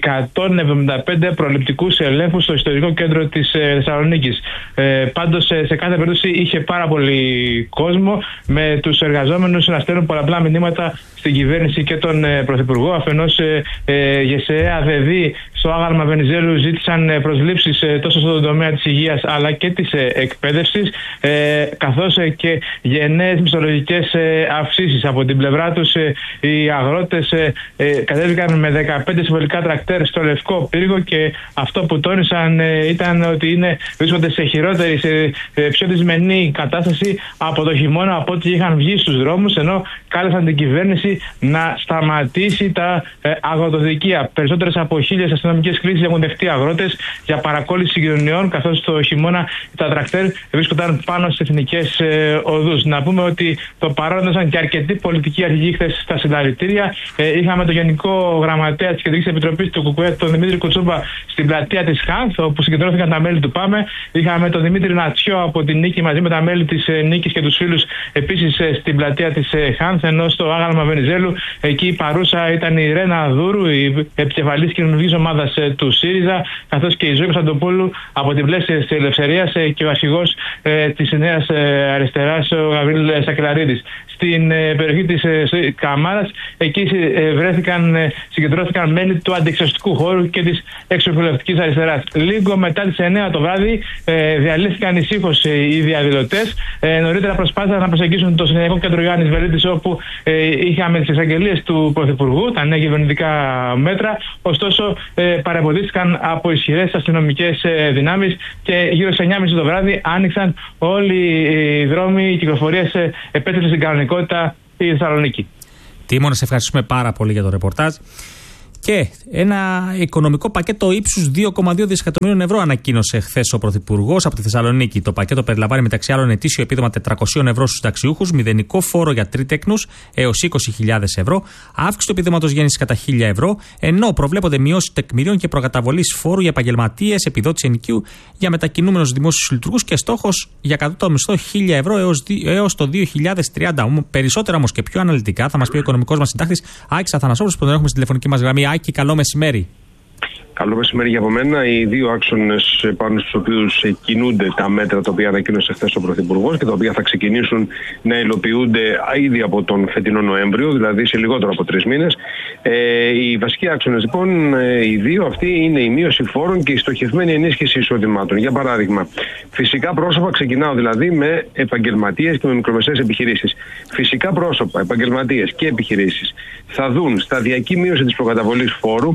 175 προληπτικούς ελέγχους στο ιστορικό κέντρο της Θεσσαλονίκης. Πάντως σε κάθε περίπτωση είχε πάρα πολύ κόσμο, με τους εργαζόμενους να στέλνουν πολλαπλά μηνύματα στην κυβέρνηση και τον Πρωθυπουργό. Αφενός ΓΕΣΕΑ, ΔΕΔΗ, στο άγαλμα Βενιζέλου ζήτησαν προσλήψεις τόσο στον τομέα της υγείας αλλά και της εκπαίδευσης, καθώς και γενναίες μισθολογικές αυξήσεις. Από την πλευρά τους οι αγρότες κατέβηκαν με 15 συμβολικά τρακτέρ στο Λευκό Πύργο, και αυτό που τόνισαν ήταν ότι βρίσκονται σε χειρότερη, σε πιο δυσμενή κατάσταση από το χειμώνα από ό,τι είχαν βγει στους δρόμους, ενώ κάλεσαν την κυβέρνηση να σταματήσει τα αγροτοδικεία. Περισσότερες από 1.000 αστυνομικές κλήσεις έχουν δεχτεί αγρότες για παρακόλληση συγκοινωνιών, καθώς το χειμώνα τα τρακτέρ βρίσκονταν πάνω στις εθνικές οδούς. Να πούμε ότι το παρόντωσαν και αρκετοί πολιτικοί αρχηγοί χθες στα συνταγματήρια. Είχαμε τον Γενικό Γραμματέα της Κεντρικής Επιτροπής του ΚΚΕ, τον Δημήτρη Κουτσούμπα, στην πλατεία της ΧΑΝΘ, όπου συγκεντρώθηκαν τα μέλη του ΠΑΜΕ. Είχαμε τον Δημήτρη Νατσιό από την Νίκη μαζί με τα μέλη της Νίκης και τους φίλους επίσης στην πλατεία της ΧΑΝΘ, ενώ στο άγαλμα Βενιζέλου εκεί παρούσα ήταν η Ρένα Δούρου, η επικεφαλής κοινωνικής ομάδας του ΣΥΡΙΖΑ, καθώς και η Ζωή Κωνσταντοπούλου από την πλεύση της Ελευθερίας και ο αρχηγός της Νέας Αριστεράς, ο Γαβρίλ Σακελαρίδης. Στην περιοχή της Καμάρας, εκεί συγκεντρώθηκαν μέλη του αντιεξουσιαστικού χώρου και της εξωφιλελευθερικής αριστεράς. Λίγο μετά τις 9 το βράδυ διαλύθηκαν ησύχως οι διαδηλωτές. Νωρίτερα προσπάθησαν να προσεγγίσουν το Συνεδριακό Κέντρο Ιωάννης Βελίτης, όπου είχαμε τις εξαγγελίες του Πρωθυπουργού, τα νέα κυβερνητικά μέτρα. Ωστόσο, παρεμποδίστηκαν από ισχυρές αστυνομικές δυνάμεις και γύρω στις 9.30 το βράδυ άνοιξαν όλοι οι δρόμοι, οι κυκλοφορίες επέτρεψε στην κανονικότητα η Θεσσαλονίκη. Τίμωνα, σε ευχαριστούμε πάρα πολύ για το ρεπορτάζ. Και ένα οικονομικό πακέτο ύψους 2,2 δισεκατομμύριων ευρώ ανακοίνωσε χθες ο Πρωθυπουργός από τη Θεσσαλονίκη. Το πακέτο περιλαμβάνει μεταξύ άλλων ετήσιο επίδομα 400 ευρώ στους συνταξιούχους, μηδενικό φόρο για τρίτεκνους έως 20.000 ευρώ, αύξηση του επιδόματος γέννησης κατά 1.000 ευρώ, ενώ προβλέπονται μειώσεις τεκμηρίων και προκαταβολής φόρου για επαγγελματίες, επιδότηση ενοικίου για μετακινούμενους δημόσιους λειτουργούς και στόχος για κατώτατο μισθό 1.000 ευρώ έως το 2030. Περισσότερα όμως και πιο αναλυτικά θα μας πει ο οικονομικός μας συντάκτης Άκης Αθανασόπουλος, που τον έχουμε στη τηλεφωνική μας γραμμή. Άκη, καλό μεσημέρι. Καλό μεσημέρι για από μένα. Οι δύο άξονες πάνω στους οποίους κινούνται τα μέτρα τα οποία ανακοίνωσε χθες ο Πρωθυπουργός και τα οποία θα ξεκινήσουν να υλοποιούνται ήδη από τον φετινό Νοέμβριο, δηλαδή σε λιγότερο από 3 μήνες. Οι βασικοί άξονες λοιπόν, οι δύο αυτοί, είναι η μείωση φόρων και η στοχευμένη ενίσχυση εισοδημάτων. Για παράδειγμα, φυσικά πρόσωπα, ξεκινάω δηλαδή με επαγγελματίες και με μικρομεσαίες επιχειρήσεις. Φυσικά πρόσωπα, επαγγελματίες και επιχειρήσεις θα δουν σταδιακή μείωση της προκαταβολής φόρου.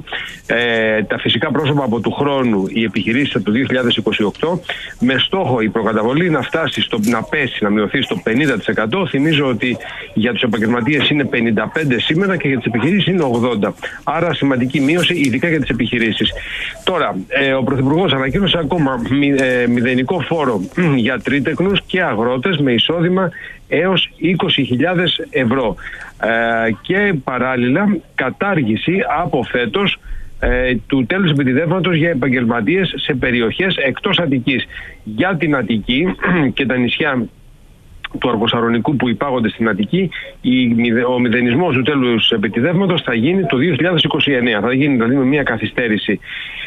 Τα φυσικά πρόσωπα από του χρόνου, οι επιχειρήσεις από το 2028, με στόχο η προκαταβολή να φτάσει να πέσει, να μειωθεί στο 50%. Θυμίζω ότι για τους επαγγελματίες είναι 55% σήμερα και για τις επιχειρήσεις είναι 80%. Άρα σημαντική μείωση, ειδικά για τις επιχειρήσεις. Τώρα, ο Πρωθυπουργός ανακοίνωσε ακόμα μηδενικό φόρο για τρίτεκνους και αγρότες με εισόδημα έως 20.000 ευρώ. Και παράλληλα κατάργηση από φέτος του τέλους επιτιδεύματος για επαγγελματίες σε περιοχές εκτός Αττικής. Για την Αττική και τα νησιά του Αργοσαρονικού που υπάγονται στην Αττική, ο μηδενισμός του τέλους επιτιδεύματος θα γίνει το 2029. Θα γίνει δηλαδή με μια καθυστέρηση.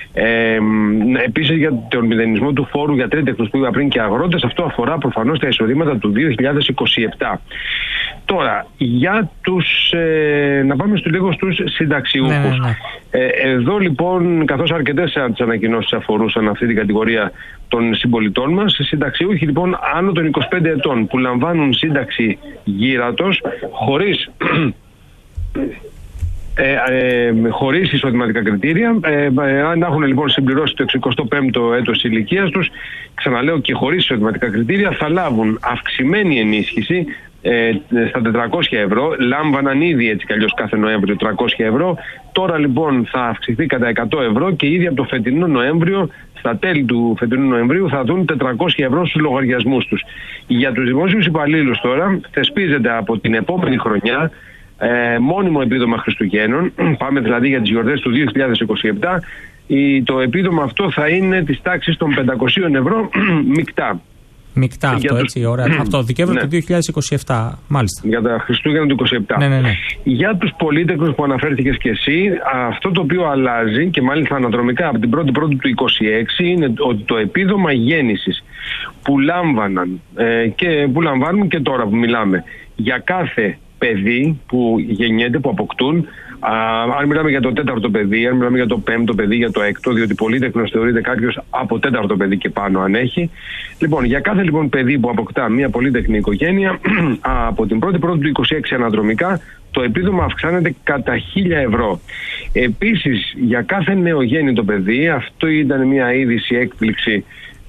Επίσης για τον μηδενισμό του φόρου για τρίτεκνους που είπα πριν και αγρότες, αυτό αφορά προφανώς τα εισοδήματα του 2027. Τώρα, για να πάμε λίγο στους συνταξιούχους. Εδώ λοιπόν, καθώς αρκετές από τις ανακοινώσεις αφορούσαν αυτή την κατηγορία των συμπολιτών μας, συνταξιούχοι λοιπόν άνω των 25 ετών που λαμβάνουν σύνταξη γύρατος χωρίς χωρίς εισοδηματικά κριτήρια, αν έχουν λοιπόν συμπληρώσει το 65ο έτος ηλικίας τους, ξαναλέω, και χωρίς εισοδηματικά κριτήρια, θα λάβουν αυξημένη ενίσχυση στα 400 ευρώ. Λάμβαναν ήδη έτσι κι αλλιώς κάθε Νοέμβριο 300 ευρώ. Τώρα λοιπόν θα αυξηθεί κατά 100 ευρώ και ήδη από το φετινό Νοέμβριο, στα τέλη του φετινού Νοεμβρίου, θα δουν 400 ευρώ στους λογαριασμούς τους. Για τους δημόσιους υπαλλήλους τώρα θεσπίζεται από την επόμενη χρονιά μόνιμο επίδομα Χριστουγέννων. Πάμε δηλαδή για τις γιορτές του 2027. Το επίδομα αυτό θα είναι της τάξης των 500 ευρώ μεικτά. Μεικτά αυτό, έτσι, ωραία. Αυτό, Δεκέμβριο του 2027, μάλιστα. Για τα Χριστούγεννα του 2027. Ναι. Για τους πολίτεκνους που αναφέρθηκες και εσύ, αυτό το οποίο αλλάζει και μάλιστα αναδρομικά από την 1η Πρώτη του 2026 είναι ότι το επίδομα γέννησης που λάμβαναν και που λαμβάνουν και τώρα που μιλάμε για κάθε παιδί που γεννιέται, που αποκτούν, αν μιλάμε για το 4ο παιδί, αν μιλάμε για το 5ο παιδί, για το 6ο, διότι πολύτεκνος θεωρείται κάποιος από 4ο παιδί και πάνω αν έχει. Λοιπόν, για κάθε λοιπόν παιδί που αποκτά μια πολύτεκνη οικογένεια, από την 1η Πρώτη του 26 αναδρομικά, το επίδομα αυξάνεται κατά 1.000 ευρώ. Επίσης, για κάθε νεογέννητο παιδί, αυτό ήταν μια είδηση έκπληξη,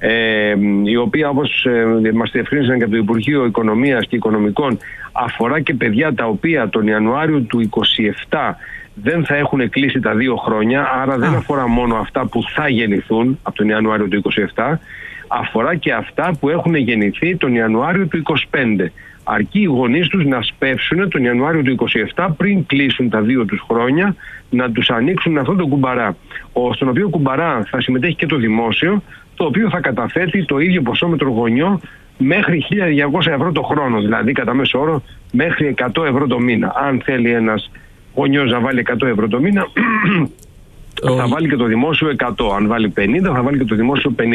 η οποία, όπως μας διευκρίνησαν και από το Υπουργείο Οικονομίας και Οικονομικών, αφορά και παιδιά τα οποία τον Ιανουάριο του 27 δεν θα έχουν κλείσει τα 2 χρόνια, άρα δεν αφορά μόνο αυτά που θα γεννηθούν από τον Ιανουάριο του 27, αφορά και αυτά που έχουν γεννηθεί τον Ιανουάριο του 25. Αρκεί οι γονείς τους να σπεύσουν τον Ιανουάριο του 27 πριν κλείσουν τα 2 τους χρόνια, να τους ανοίξουν αυτό το κουμπαρά, στον οποίο κουμπαρά θα συμμετέχει και το δημόσιο, το οποίο θα καταθέτει το ίδιο ποσό με τον γονιό μέχρι 1.200 ευρώ το χρόνο, δηλαδή κατά μέσο όρο μέχρι 100 ευρώ το μήνα. Αν θέλει ένας γονιός να βάλει 100 ευρώ το μήνα, θα βάλει και το δημόσιο 100. Αν βάλει 50, θα βάλει και το δημόσιο 50.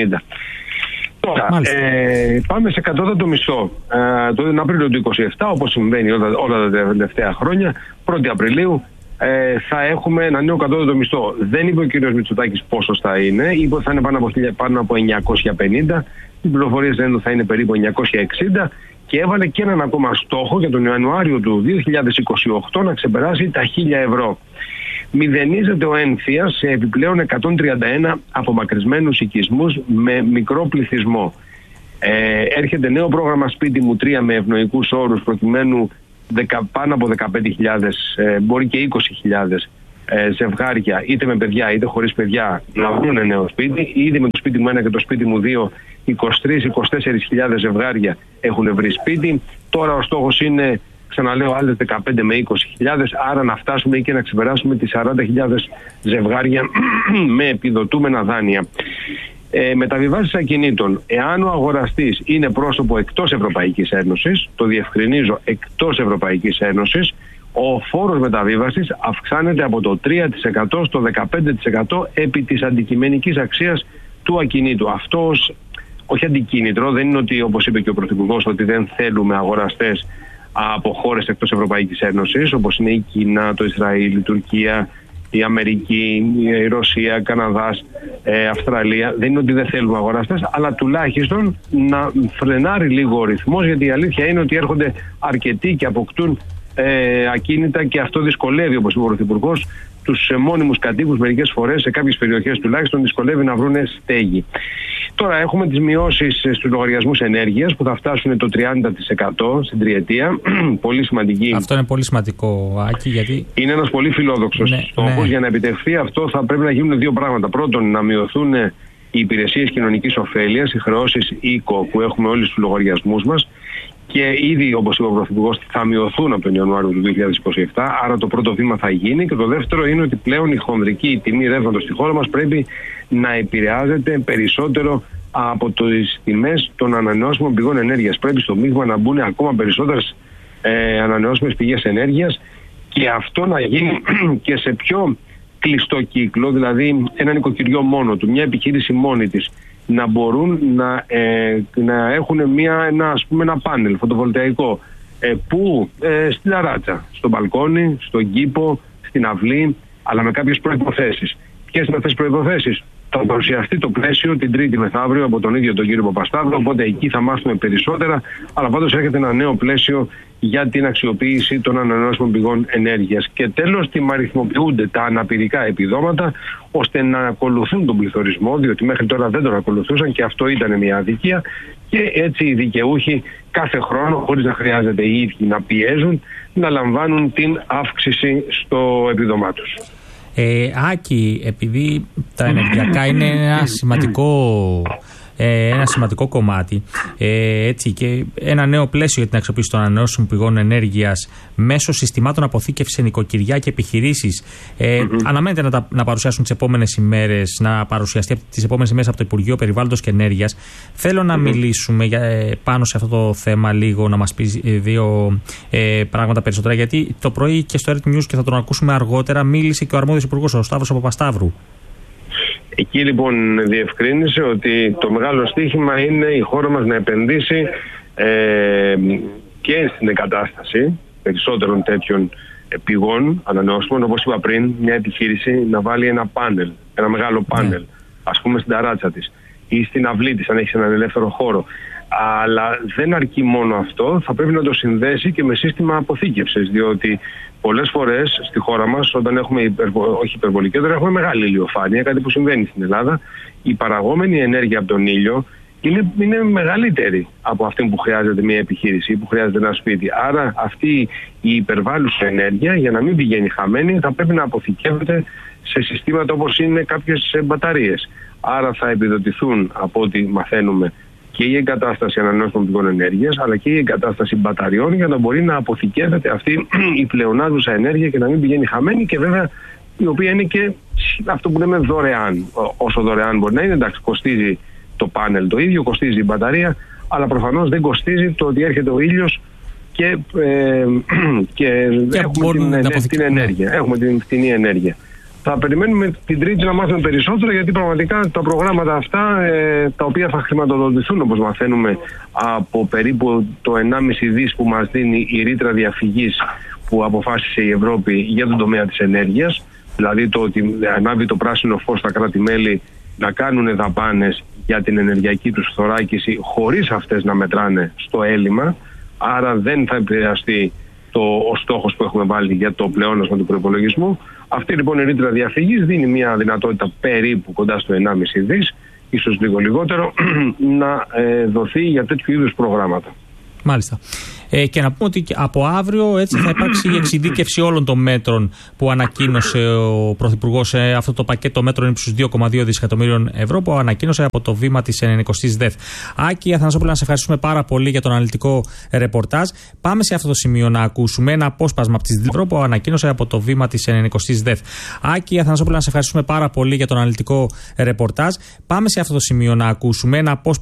Τώρα, πάμε σε κατώτατο μισθό. Τον Απρίλιο του 27, όπως συμβαίνει όλα τα τελευταία χρόνια, 1η Απριλίου, θα έχουμε ένα νέο κατώτατο μισθό. Δεν είπε ο κ. Μητσοτάκης πόσο θα είναι, είπε ότι θα είναι πάνω από 950, οι πληροφορίες λένε ότι θα είναι περίπου 960 και έβαλε και έναν ακόμα στόχο για τον Ιανουάριο του 2028 να ξεπεράσει τα 1.000 ευρώ. Μηδενίζεται ο ένφιας σε επιπλέον 131 απομακρυσμένους οικισμούς με μικρό πληθυσμό. Έρχεται νέο πρόγραμμα Σπίτι μου 3 με ευνοϊκούς όρους προκειμένου πάνω από 15.000, μπορεί και 20.000 ζευγάρια, είτε με παιδιά είτε χωρίς παιδιά, να βρουν νέο σπίτι. Ήδη με το Σπίτι μου 1 και το Σπίτι μου 2, 23-24.000 ζευγάρια έχουν βρει σπίτι. Τώρα ο στόχος είναι, ξαναλέω, άλλες 15 με 20.000, άρα να φτάσουμε και να ξεπεράσουμε τις 40.000 ζευγάρια με επιδοτούμενα δάνεια. Μεταβιβάσεις ακινήτων. Εάν ο αγοραστής είναι πρόσωπο εκτός Ευρωπαϊκής Ένωσης, το διευκρινίζω, εκτός Ευρωπαϊκής Ένωσης, ο φόρος μεταβίβασης αυξάνεται από το 3% στο 15% επί της αντικειμενικής αξίας του ακινήτου. Αυτό όχι αντικίνητρο, δεν είναι ότι, όπως είπε και ο Πρωθυπουργός, ότι δεν θέλουμε αγοραστές από χώρες εκτός Ευρωπαϊκής Ένωσης, όπως είναι η Κίνα, το Ισραήλ, η Τουρκία, η Αμερική, η Ρωσία, Καναδάς, Αυστραλία. Δεν είναι ότι δεν θέλουμε αγοραστές, αλλά τουλάχιστον να φρενάρει λίγο ο ρυθμός, γιατί η αλήθεια είναι ότι έρχονται αρκετοί και αποκτούν ακίνητα και αυτό δυσκολεύει, όπως είπε ο Πρωθυπουργός, τους μόνιμους κατοίκους μερικές φορές, σε κάποιες περιοχές τουλάχιστον, δυσκολεύει να βρουν στέγη. Τώρα έχουμε τις μειώσεις στους λογαριασμούς ενέργειας που θα φτάσουν το 30% στην τριετία. Πολύ σημαντική. Αυτό είναι πολύ σημαντικό, Άκη, γιατί είναι ένας πολύ φιλόδοξος στόχος. Ναι. Για να επιτευχθεί αυτό θα πρέπει να γίνουν 2 πράγματα. Πρώτον, να μειωθούν οι υπηρεσίες κοινωνικής ωφέλειας, οι χρεώσεις οίκο που έχουμε όλοι στους λογαριασμούς μας. Και ήδη, όπως είπε ο Πρωθυπουργός, θα μειωθούν από τον Ιανουάριο του 2027. Άρα το πρώτο βήμα θα γίνει. Και το δεύτερο είναι ότι πλέον η χονδρική τιμή ρεύματος στη χώρα μας πρέπει να επηρεάζεται περισσότερο από τις τιμές των ανανεώσιμων πηγών ενέργειας. Πρέπει στο μείγμα να μπουν ακόμα περισσότερες ανανεώσιμες πηγές ενέργειας και αυτό να γίνει και σε πιο κλειστό κύκλο, δηλαδή ένα νοικοκυριό μόνο του, μια επιχείρηση μόνη της, να μπορούν να έχουν ένα πάνελ φωτοβολταϊκό που στην ταράτσα, στο μπαλκόνι, στον κήπο, στην αυλή, αλλά με κάποιες προϋποθέσεις. Ποιες είναι αυτές τις προϋποθέσεις? Θα παρουσιαστεί το πλαίσιο την Τρίτη μεθαύριο από τον ίδιο τον κύριο Παπασταύρου, οπότε εκεί θα μάθουμε περισσότερα. Αλλά πάντως έρχεται ένα νέο πλαίσιο για την αξιοποίηση των ανανεώσιμων πηγών ενέργειας. Και τέλος, τιμαριθμοποιούνται τα αναπηρικά επιδόματα ώστε να ακολουθούν τον πληθωρισμό, διότι μέχρι τώρα δεν τον ακολουθούσαν και αυτό ήταν μια αδικία. Και έτσι οι δικαιούχοι κάθε χρόνο, χωρίς να χρειάζεται οι ίδιοι να πιέζουν, να λαμβάνουν την αύξηση στο επίδομά τους. Άκη, επειδή τα ενεργειακά είναι ένα σημαντικό κομμάτι, έτσι, και ένα νέο πλαίσιο για την αξιοποίηση των ανανεώσιμων πηγών ενέργειας μέσω συστημάτων αποθήκευσης σε νοικοκυριά και επιχειρήσεις, αναμένεται να παρουσιάσουν τις επόμενες ημέρες, να παρουσιαστεί τις επόμενες ημέρες από το Υπουργείο Περιβάλλοντος και Ενέργειας. Θέλω να μιλήσουμε πάνω σε αυτό το θέμα λίγο, να μας πει δύο πράγματα περισσότερα, γιατί το πρωί και στο Earth News, και θα τον ακούσουμε αργότερα, μίλησε και ο αρμόδιος υπουργός, ο Σταύρος Παπασταύρου. Εκεί λοιπόν διευκρίνησε ότι το μεγάλο στοίχημα είναι η χώρα μας να επενδύσει και στην εγκατάσταση περισσότερων τέτοιων πηγών ανανεώσιμων. Όπως είπα πριν, μια επιχείρηση να βάλει ένα πάνελ, ένα μεγάλο πάνελ, ας πούμε στην ταράτσα της ή στην αυλή της, αν έχει έναν ελεύθερο χώρο. Αλλά δεν αρκεί μόνο αυτό, θα πρέπει να το συνδέσει και με σύστημα αποθήκευσης, διότι πολλές φορές στη χώρα μας, όταν έχουμε όχι υπερβολική, όταν έχουμε μεγάλη ηλιοφάνεια, κάτι που συμβαίνει στην Ελλάδα, η παραγόμενη ενέργεια από τον ήλιο είναι μεγαλύτερη από αυτή που χρειάζεται μια επιχείρηση ή που χρειάζεται ένα σπίτι. Άρα αυτή η υπερβάλλουσα ενέργεια, για να μην πηγαίνει χαμένη, θα πρέπει να αποθηκεύεται σε συστήματα όπως είναι κάποιες μπαταρίες. Άρα θα επιδοτηθούν, από ό,τι μαθαίνουμε, και η εγκατάσταση ανανεώσιμων πηγών ενέργειας, αλλά και η εγκατάσταση μπαταριών, για να μπορεί να αποθηκεύεται αυτή η πλεονάζουσα ενέργεια και να μην πηγαίνει χαμένη, και βέβαια η οποία είναι και αυτό που λέμε δωρεάν. Όσο δωρεάν μπορεί να είναι, εντάξει, κοστίζει το πάνελ το ίδιο, κοστίζει η μπαταρία, αλλά προφανώς δεν κοστίζει το ότι έρχεται ο ήλιος και έχουμε την ενέργεια, έχουμε την φθηνή ενέργεια. Θα περιμένουμε την Τρίτη να μάθουμε περισσότερα, γιατί πραγματικά τα προγράμματα αυτά, τα οποία θα χρηματοδοτηθούν, όπως μαθαίνουμε, από περίπου το 1,5 δις που μας δίνει η ρήτρα διαφυγής που αποφάσισε η Ευρώπη για τον τομέα της ενέργειας, δηλαδή το ότι ανάβει το πράσινο φως στα κράτη-μέλη να κάνουν δαπάνες για την ενεργειακή τους θωράκιση χωρίς αυτές να μετράνε στο έλλειμμα, άρα δεν θα επηρεαστεί ο στόχος που έχουμε βάλει για το πλεόνασμα του προϋπολογισμού. Αυτή λοιπόν η ρήτρα διαφυγής δίνει μια δυνατότητα περίπου κοντά στο 1,5 δις, ίσως λίγο λιγότερο, να δοθεί για τέτοιου είδους προγράμματα. Μάλιστα. Και να πούμε ότι από αύριο έτσι θα υπάρξει η εξειδίκευση όλων των μέτρων που ανακοίνωσε ο Πρωθυπουργός. Αυτό το πακέτο μέτρων ύψους 2,2 δισεκατομμύριων ευρώ που ανακοίνωσε από το βήμα της 90ης ΔΕΘ. Άκη Αθανασόπουλε, να σε ευχαριστούμε πάρα πολύ για τον αναλυτικό ρεπορτάζ. Πάμε σε αυτό το σημείο να ακούσουμε ένα απόσπασμα από τις ΔΕΘ που ανακοίνωσε από το βήμα της 90ης ΔΕΘ. Άκη Αθανασόπουλε, να σε ευχαριστούμε πάρα πολύ για τον αναλυτικό ρεπορτάζ. Πάμε σε αυτό το σημείο να ακούσουμε ένα απόσπασμα